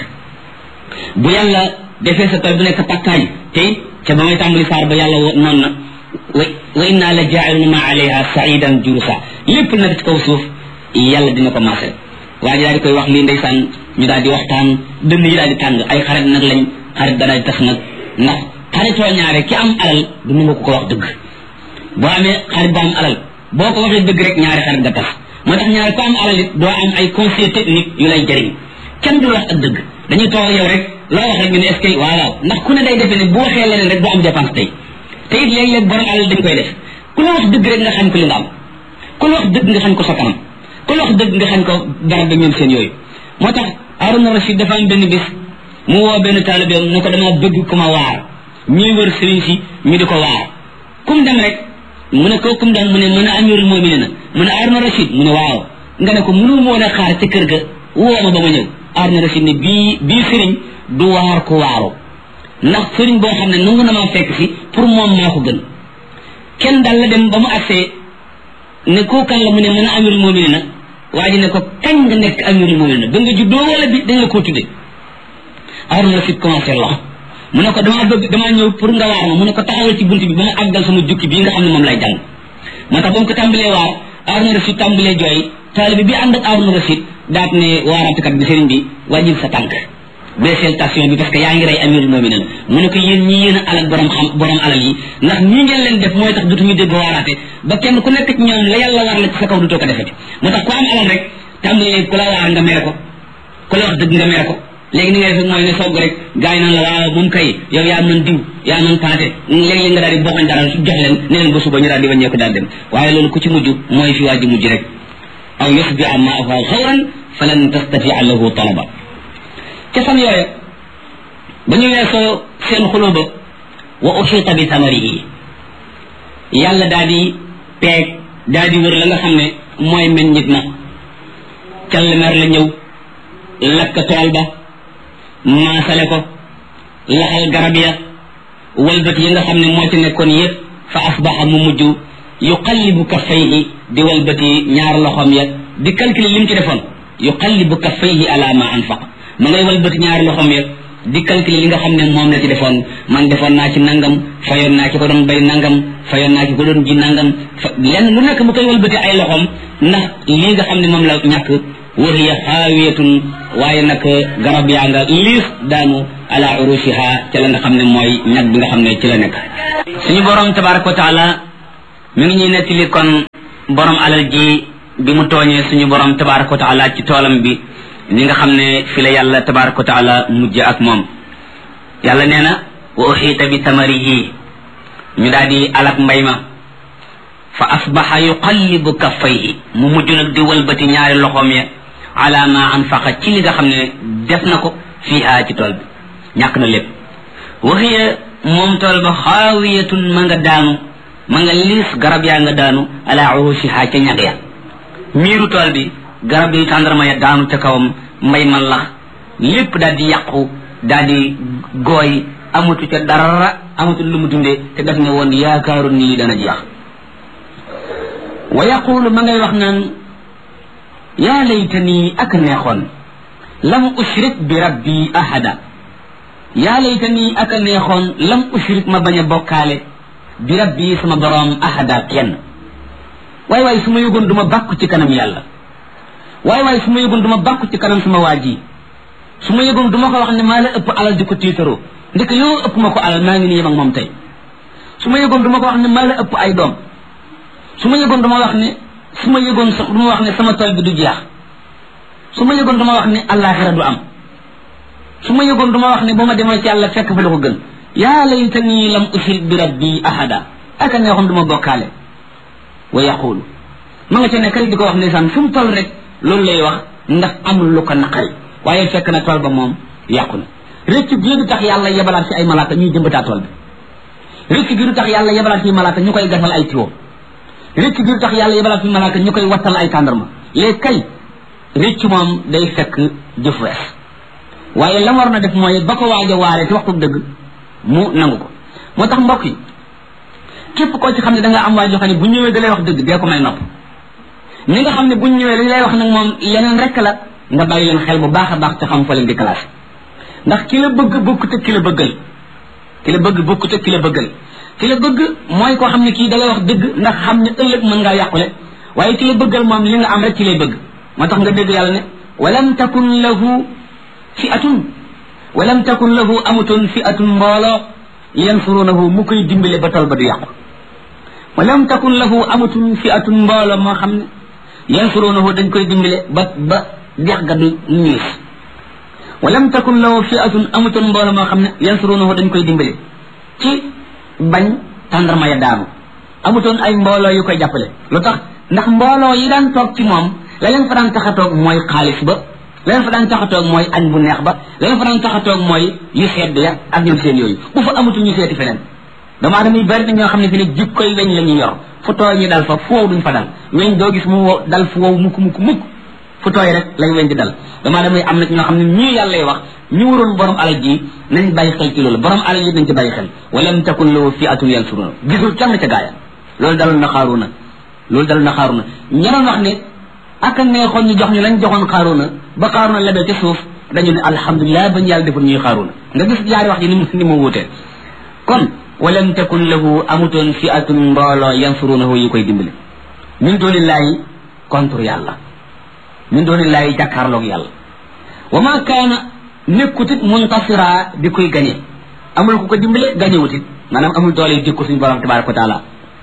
S3: bu yàlla defee sa tool bu nekk pakkaañ te it ca ba may tàmbali saar ba yàlla noonu na wa inna la jaa'iluna ma alayha sa'idan jurusa lépp nag ci kaw suuf yàlla dina ko maasal waa ji daal di koy wax lii ndeysaan ñu daal di waxtaan dënn yi daal di tàng ay xarit nag lañ xarit dana di tas nag ndax xaritoo ñaare ki am alal du nangu ko wax dëgg boo amee xarit ba am alal boo ko waxee dëgg rek ñaari xarit nga tas moo tax ñaare ko am alal it doo am ay conseil technique yu lay jëriñ kenn du wax ak dëgg dañuy toog yow rek loo wax rek ñu ne est-ce que waaw ndax ku ne day defee ne bu waxee leneen rek du am dépense tey te it léeg-léeg borom alal dañ koy def ku la wax dëgg rek nga xam ko li nga am ku la wax dëgg nga xam ko sa kanam ku la wax dëgg nga xam ko dara ba ñoom seen yooyu moo tax Harouna Rachid dafa am benn bis mu woo benn taalibeem ne ko dama bëgg ku ma waar ñuy wër sëriñ si ñu di ko waar kum dem rek mu ne ko kum dem mu ne mën a amirul mu'minin mu ne Harouna Rachid mu ne waaw nga ne ko mënu moo a xaar ca kër ga woo ma ba ma ñëw Harouna Rachid ne bii sëriñ du waar ko waaru ndax sëriñ boo xam ne nangu na maa fekk si pour moom maa ko gën kenn daal la dem ba mu agsee ne koo kan la mu ne mën a amirul mu'minin na waa ji ne ko kañ nga nekk amirul mu'minin ba nga juddoo wala bi dañ la koo tudde Harouna Rachid commencé wax mu ne ko damaa ñëw pour nga waar ma mu ne ko taxawal ci bunt bi ba ma àggal sama jukki bii nga xam ne moom lay jàng moo tax ba mu ko tàmbalee waar Harouna Rachid tàmbalee jooy taalibe bi ànd ak Harouna Rachid daat ne waaraatukat bi sëriñ bi wàññil sa tànk baissel station bi parce que yaa ngi rey amirul mu'minin mu ne ko yéen ñi yéen a alal borom alal yi ndax ñii ngeen leen def mooy tax dutuñu dégg waaraate ba kenn ku nekk ci ñoom la yàlla war la ci sa kaw dutoo ko defati moo tax ku am alal rek tàmbalee ku la waar nga mere ko ku la wax dëgg nga mere ko léegi ni ngay def mooy ne soog rek gars yi naan la waaw moom kay yow yaa mën diw yaa mën paate léegi nga daal di bokkoñ dara jox leen ne leen ba suba ñu daal di wàññeeku daal dem waaye loolu ku ci mujj mooy fi waa ji mujj rek aw yusbi'a ma'ahu xawran falan tastati'a lahu talaba ca fan yooya ba ñu weesoo seen xuloo ba wa uxiita bi samarihi yàlla daal di peeg daal di wër la nga xam ne mooy meññit na callemer la ñëw lakk tool ba maasale ko laxal garab ya walbat yi nga xam ne moo ci nekkoon yëpp fa asbaxa mu mujj yuqallibu kaffayhi di walbati ñaar loxom ya di calculer lim ci defoon yuqallibu kaffayhi ala ma anfaq ma ngay walbati ñaari loxom ya di calculer li nga xam ne moom la ci defoon man defoon naa ci nangam fayoon naa ci ko doon bay nangam fayoon naa ci ko doon ji nangam lenn lu nekk mu koy walbati ay loxom ndax li nga xam ne moom la ñàkk wa hiya xaawiyatun waaye nag garab yaa nga liis daanu ala urushiha ca la nga xam ne mooy ñag bi nga xam ne ci la nekk suñu borom tabaraka wa taala mi ngi ñuy nettali kon borom alal ji bi mu tooñee suñu borom tabaraka wa taala ci toolam bi ni nga xam ne fi la yàlla tabaraka wa taala mujj ak moom yàlla nee na wa uxiita bi tamarihi ñu daal di alak mbay ma fa asbaxa yuqallibu kaffayhi mu mujj nag di walbati ñaari loxoom ya ala ma anfaqa ci li nga xam ne def na ko fiiha ci tool bi ñàkk na lépp waxiya moom tool ba xaawiyatun ma nga daanu ma nga liis garab yaa nga daanu ala urushiha ca ñag ya miiru tool bi garab yi tàndarma ya daanu ca kawam mbay ma lax lépp daal di yàqu daal di gooy amatu ca dara amatu lu mu dundee te def ne woon yaakaaru nii dana jeex wa yaqulu ma ngay wax naan yaa laytani ak neexoon lam ushrik bi rabbi ahada yaa laytani ak neexoon lam ushrik ma bañ a bokkaale bi rabbi sama boroom ahada kenn waay waay su ma yëgoon du ma bàkku ci kanam yàlla waay waay su ma yëgoon du ma bàkku ci kanam sama waa ji su ma yëgoon du ma ko wax ne maa la ëpp alal di ko tiitaroo ndek yoo ëpp ma ko alal maa ngi nii yem ak moom tey su ma yëgoon du ma ko wax ne maa la ëpp ay doom su ma yëgoon dama wax ne su ma yëgoon sax du ma wax ne sama tool bi du jeex su ma yëgoon dama wax ne àllaaxira du am su ma yëgoon dama wax ne ba ma demee ci yàlla fekk fa la ko gën yaa laytani lam ushrik bi rabbi ahada aka neexoon du ma bokkaale wa yaqulu ma nga ca nekkari di ko wax ndeysaan fu mu toll rek loolu lay wax ndax amul lu ko naqari waaye fekk na tool ba moom yàqu na rëcc gi du tax yàlla yebalaat ci ay malaaka ñuy jëmbataa tool bi rëcc gi du tax yàlla yebalaat ci malaaka ñu koy gasal ay tiwo rëcc gi du tax yàlla yebalaat ci malaaka ñu koy wattal ay tàndarma léegi kay rëcc moom day fekk jëf wees waaye la war na def mooy ba ko waaj a waaree ci waxtu dëgg mu nangu ko moo tax mbokk yi képp koo ci xam ne da nga am waay joo xam ne bu ñëwee da lay wax dëgg dee ko may nopp ñi nga xam ne bu ñëwee li lay wax nag moom yeneen rek la nga bàyyi leen xel bu baax a baax te xam fa leen di classe ndax ki la bëgg bokkut ak ki la bëggal ki la bëgg bokkut ak ki la bëggal ki la bëgg mooy koo xam ne kii da lay wax dëgg ndax xam ne ëllëg mën ngaa yàqule waaye ki la bëggal moom li nga am rek ci lay bëgg moo tax nga dégg yàlla ne walam takun lahu amutun fi'atun mbooloo yansurunahu mu koy dimbale ba tol ba du yàqu walam takun lahu amutun fi'atun mbooloo moo xam ne yansurunahu dañ koy dimbale ba dex ga du ñiis walam takun lahu fi'atun amutun mbooloo moo xam ne yansurunahu dañ koy dimbale ci bañ tàndarma ya daanu amutoon ay mbooloo yu koy jàppale lu tax ndax mbooloo yi daan toog ci moom la leen fa daan tax a toog mooy xaalis ba la leen fa daan tax a toog mooy añ bu neex ba la leen fa daan tax a toog mooy yu sedd ya ak ñoom seen yooyu bu fa amutul ñu seeti feneen dama adama yi bari na ñoo xam ne fi ne jikkoy weñ la ñuy yor fu tooy ñu dal fa fu wow duñ fa dal weñ doo gis mu dal fu wow mukk fu tooy rek lay weñ di dal dama adama yi am na ñoo xam ne ñii yàlla lay wax ñu waroon borom alal ji nañ bàyyi xel ci loolu borom alal ji nañ ci bàyyi xel walam takun lahu fi'atun yansuruna gisul kenn ca gaaya loolu dalul na xaaruna ña doon wax ne ak neexoon ñu jox ñu lañ joxoon xaaruna ba xaaruna lebee ca suuf dañu ne alhamdulilah bañ yàlla deful ñuy xaaruna nga gis jaari wax ji ni mu wuutee kon walam takun lahu amutoon fi'atun mbooloo yansurunahu yi koy dimbali min doonillaahi contre yàlla min doonillaahi jàkkaarloog yàlla wa ma kaana nekkutit muntasira di koy gañe amul ku ko dimbale gañewutit maanaam amul doole yi dikku suñu borom tabaraka wa taala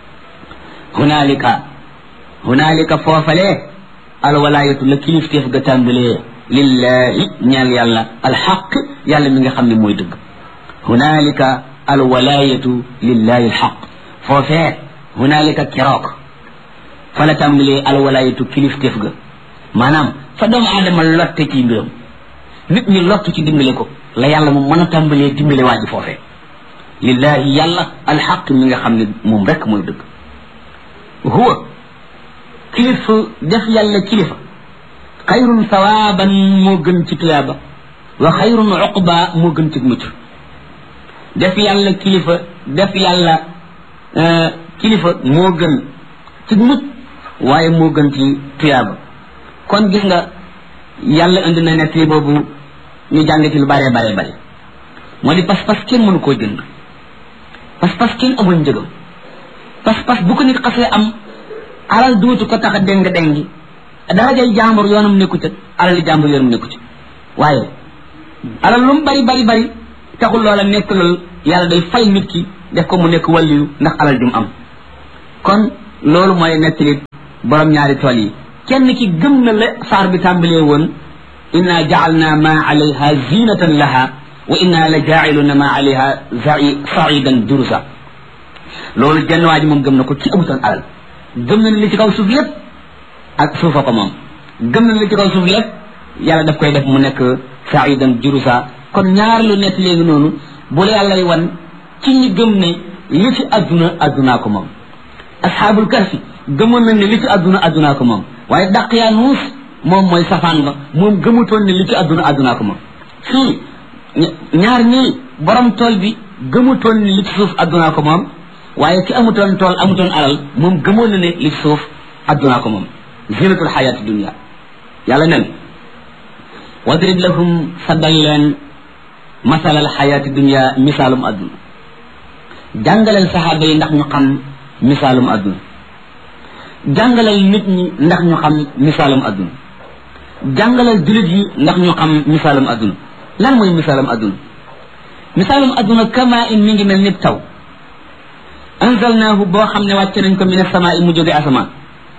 S3: hunaalika foofalee alwalaayatu la kilifteef ga tàmbalee lillahi ñeel yàlla alxaq yàlla mi nga xam ne mooy dëgg hunaalika alwalaayatu lillahi alxaq foofee hunaalika keroog fa la tàmbalee alwalaayatu kilifteef ga maanaam fa doomu aadama lotte ci mbiram nit ñi lottu ci dimbale ko la yàlla moom mën a tàmbalee dimbale waa ji foofee lillahi yàlla alxaq mi nga xam ne moom rek mooy dëgg huwa kilifa def yàlla kilifa xayrun sawaaban moo gën ci tuyaaba wa xayrun uqba moo gën ci mucc def yàlla kilifa moo gën ci mucc waaye moo gën ci tuyaaba kon gis nga yàlla indi na nekk li boobu ñu jàng ci lu bare moo di pas-pas kenn mënu koo jënd pas-pas kenn amul njëgam pas-pas bu ko nit xasee am alal duutu ko tax a déng-déngi darajay jàmbur yoonam nekku ca alali jàmbur yoonam nekku ca waaye alal lu mu bari bari bari taxul loola nekk loolu yàlla day fay nit ki def ko mu nekk wàlliyu ndax alal jum am kon loolu mooy nettali borom ñaari tool yi kenn ki gëm na la saar bi tàmbalee woon inna ja'alna ma alayha zinatan laha wa inna la ja'iluna ma alayha sa'idan jurusa loolu jenn waa ji moom gëm na ko ci amutoon alal gëm na li ci kaw suuf lépp ak suufa ko moom gëm na li ci kaw suuf lépp yàlla daf koy def mu nekk sa'idan jurusa kon ñaar lu nekk léegi noonu bu la yàlla wan ci ñi gëm ne li ci addunaa ko moom asxaabul kahfi gëmoon nañ ne li ci addunaa ko moom waaye Daqyaanus moom mooy safaan ba moom gëmutoon ne li ci addunaa ko moom fii ñaar ñii borom tool bi gëmutoon ne li ci suuf addunaa ko moom waaye ki amutoon tool amutoon alal moom gëmoon na ne li ci suuf addunaa ko moom zinatul xayaati dunia yàlla nen wadrib lahum saddal leen masalal xayaati dunia misaalum adduna jàngaleel saxaaba yi ndax ñu xam misaalum adduna jàngaleel nit ñi ndax ñu xam misaalum adduna jàngaleel jullit yi ndax ñu xam misaalum adduna lan mooy misaalum adduna misaalum adduna kama in mi ngi mel ni taw anzalnaahu boo xam ne wàcce nañ ko min as-samaa'i mu jóge asamaan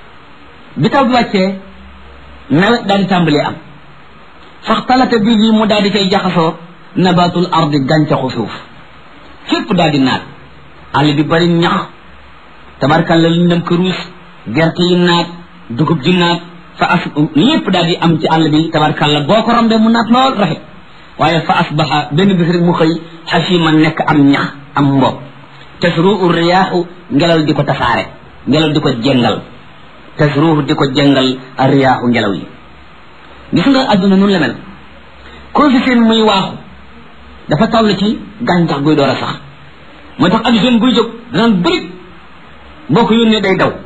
S3: bi taw bi wàccee nawet daal di tàmbalee am faxtalata bihi mu daal di cay jaxasoo nabatul ardi gàncaxu suuf fépp daal di naat àll bi bari ñax tabarkalla lu dem këruus gerte yi naat dugub ji naat lépp daal di am ci àll bi tabarkalla boo ko rombee mu naat lool rafet waaye fa asbaha benn bis rek mu xëy xasiman nekk am ñax am mbopp tasruhu riyaaxu ngelaw di ko tasaare ngelaw di ko jengal tasruhu di ko jengal riyaaxu ngelaw yi gis nga adduna nun la mel koo fi seen muy waaxu dafa toll ci gàncax guy door a sax moo tax ab jeune buy jóg danaan bëri boo ko yónnee day daw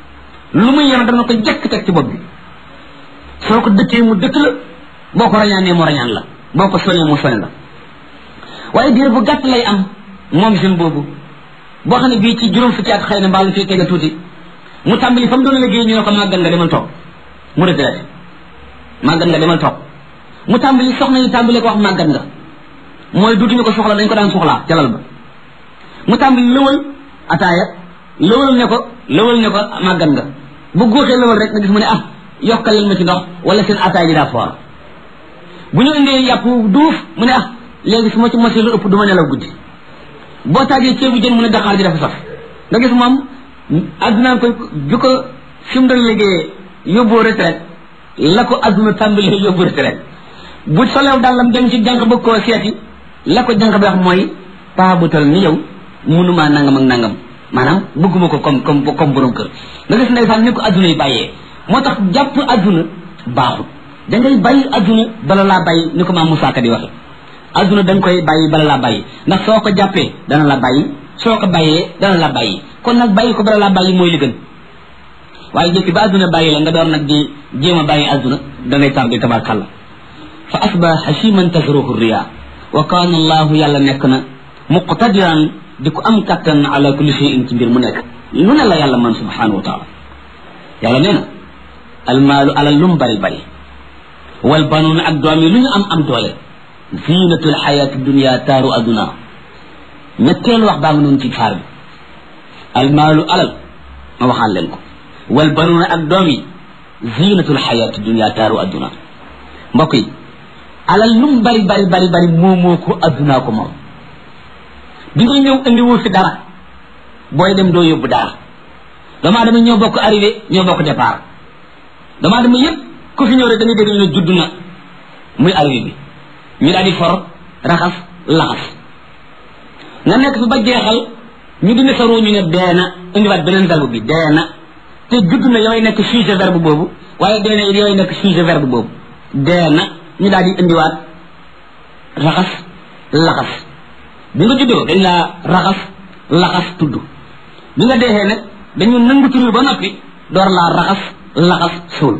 S3: lu muy yor dana ko jekk teg ci bopp bi soo ko dëkkee mu dëkk la boo ko rañaanee mu rañaan la boo ko sonee mu sone la waaye diir bu gàtt lay am moom jeune boobu boo xam ne bii ci juróom fukki at xëy na mbaalu fii tega tuuti mu tàmbali fa mu doon liggéey ñu ne ko màggal nga demal toog mu retraité màggal nga demal toog mu tàmbali soxna yi tàmbali ko wax màggal nga mooy duutuñu ko soxla dañ ko daan soxlaa ca lal ba mu tàmbali lëwal ataaya lëwal ne ko màggal nga bu góoxee lëwal rek nga gis mu ne ah yokkal leen ma ci ndox wala seen ataaya ji daa foor bu ñu indee yàpp duuf mu ne ah léegi su ma ci mosee lu ëpp du ma nelaw guddi boo taajee ceebu jën mu ne daqaar ji dafa saf nga gis moom addunaa koy bi ko fi mu doon liggéeyee yóbboo retraite la ko adduna tàmbalee yóbbu retraite bu solew dàllam dem ci jànq bëgg koo seeti la ko jànq bi wax mooy paa bu tal ni yow munumaa nangam ak nangam maanaam bëgguma ko comme borom kër nga gis ndeysaan ni ko adduna yi bàyyee moo tax jàpp adduna baaxul da ngay bàyyi adduna bala laa bàyyi ni ko maam Moussa Ka di waxe adduna da nga koy bàyyi bala laa bàyyi ndax soo ko jàppee dana la bàyyi soo ko bàyyee dana la bàyyi kon nag bàyyi ko bala laa bàyyi mooy li gën waaye jëkki ba adduna bàyyi la nga door nag di jéem a bàyyi adduna da ngay tàmbi tabarkalla fa asba hasiman tasruhu riya wa kaana allahu yàlla nekk na muqtadiran di ko am kattan ala kulli shay'in ci mbir mu nekk lu ne la yàlla man subhanahu wa taala yàlla nee na almaalu alal lum bari bari wal banuuna ak doom yi lu ñu am doole zinatul xayaati dunia taaru adduna ñetteelu wax baa nga noonu ci faar bi almaalu alal ma waxaan leen ko wal banuuna ak doom yi zinatul xayaati dunia taaru adduna mbokk yi alal lum bari moo ko addunaa ko moom bi nga ñëw indi woo fi dara booy dem doo yóbbu dara dama dama ñoo bokk arrivé ñoo bokk départ dama dama yëpp ku fi ñëw rek da ngay dégg ne judd na muy arrivé bi ñu daal di for raxas laxas nga nekk fi ba jeexal ñu dina sa ruu ñu ne dee na indiwaat beneen verbe bi dee na te judd na yooyu nekk sujet verbe boobu waaye dee na yooyu nekk sujet verbe boobu dee na ñu daal di indiwaat raxas laxas bi nga juddoo dañ laa raxas laxas tudd bi nga deexee nag dañu nangu tur ba noppi door laa raxas laxas suul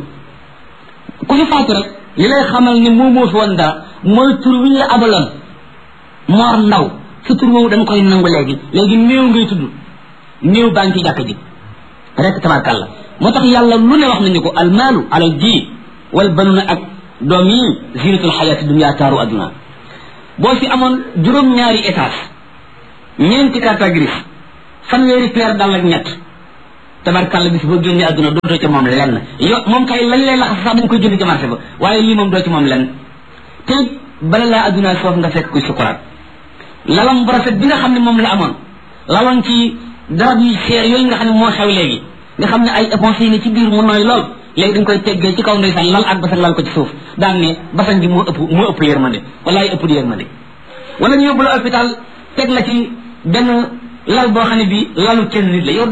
S3: ku fi faatu rek li lay xamal ni moo fi woon dara mooy tur wi ñu la abaloon moor ndaw sa tur woowu dañ koy nangu léegi néew ngay tudd néew baa ngi ci jàkk ji rek tabarkàlla moo tax yàlla lu ne wax nañu ko almaalu alal ji wal banuna ak doom yi zinatul xayaati dunya taaru adduna boo fi amoon juróom-ñaari étage ñeenti carte grise fanweeri paire dal ak ñett tabarkàlla bis boo génnee adduna dootoo ca moom lenn moom kay lañ lay laxas sax dañ koy jënd ci marché ba waaye lii moom doo ci moom lenn te bala laa adduna foofu nga fekk kuy sukuraat lalam bu rafet bi nga xam ne moom la amoon laloon ci darab yu seer yooyu nga xam ne moo xew léegi nga xam ne ay éponge yi ne ci biir mu nooy lool léegi dañ koy teggee ci kaw ndeysaan lal ak basan lal ko ci suuf daan ne basan gi moo ëpp yërmande walaay ëpp di yërmande wala ñu yóbbu la hôpital teg la ci benn lal boo xam ne bi lalu kenn nit la yow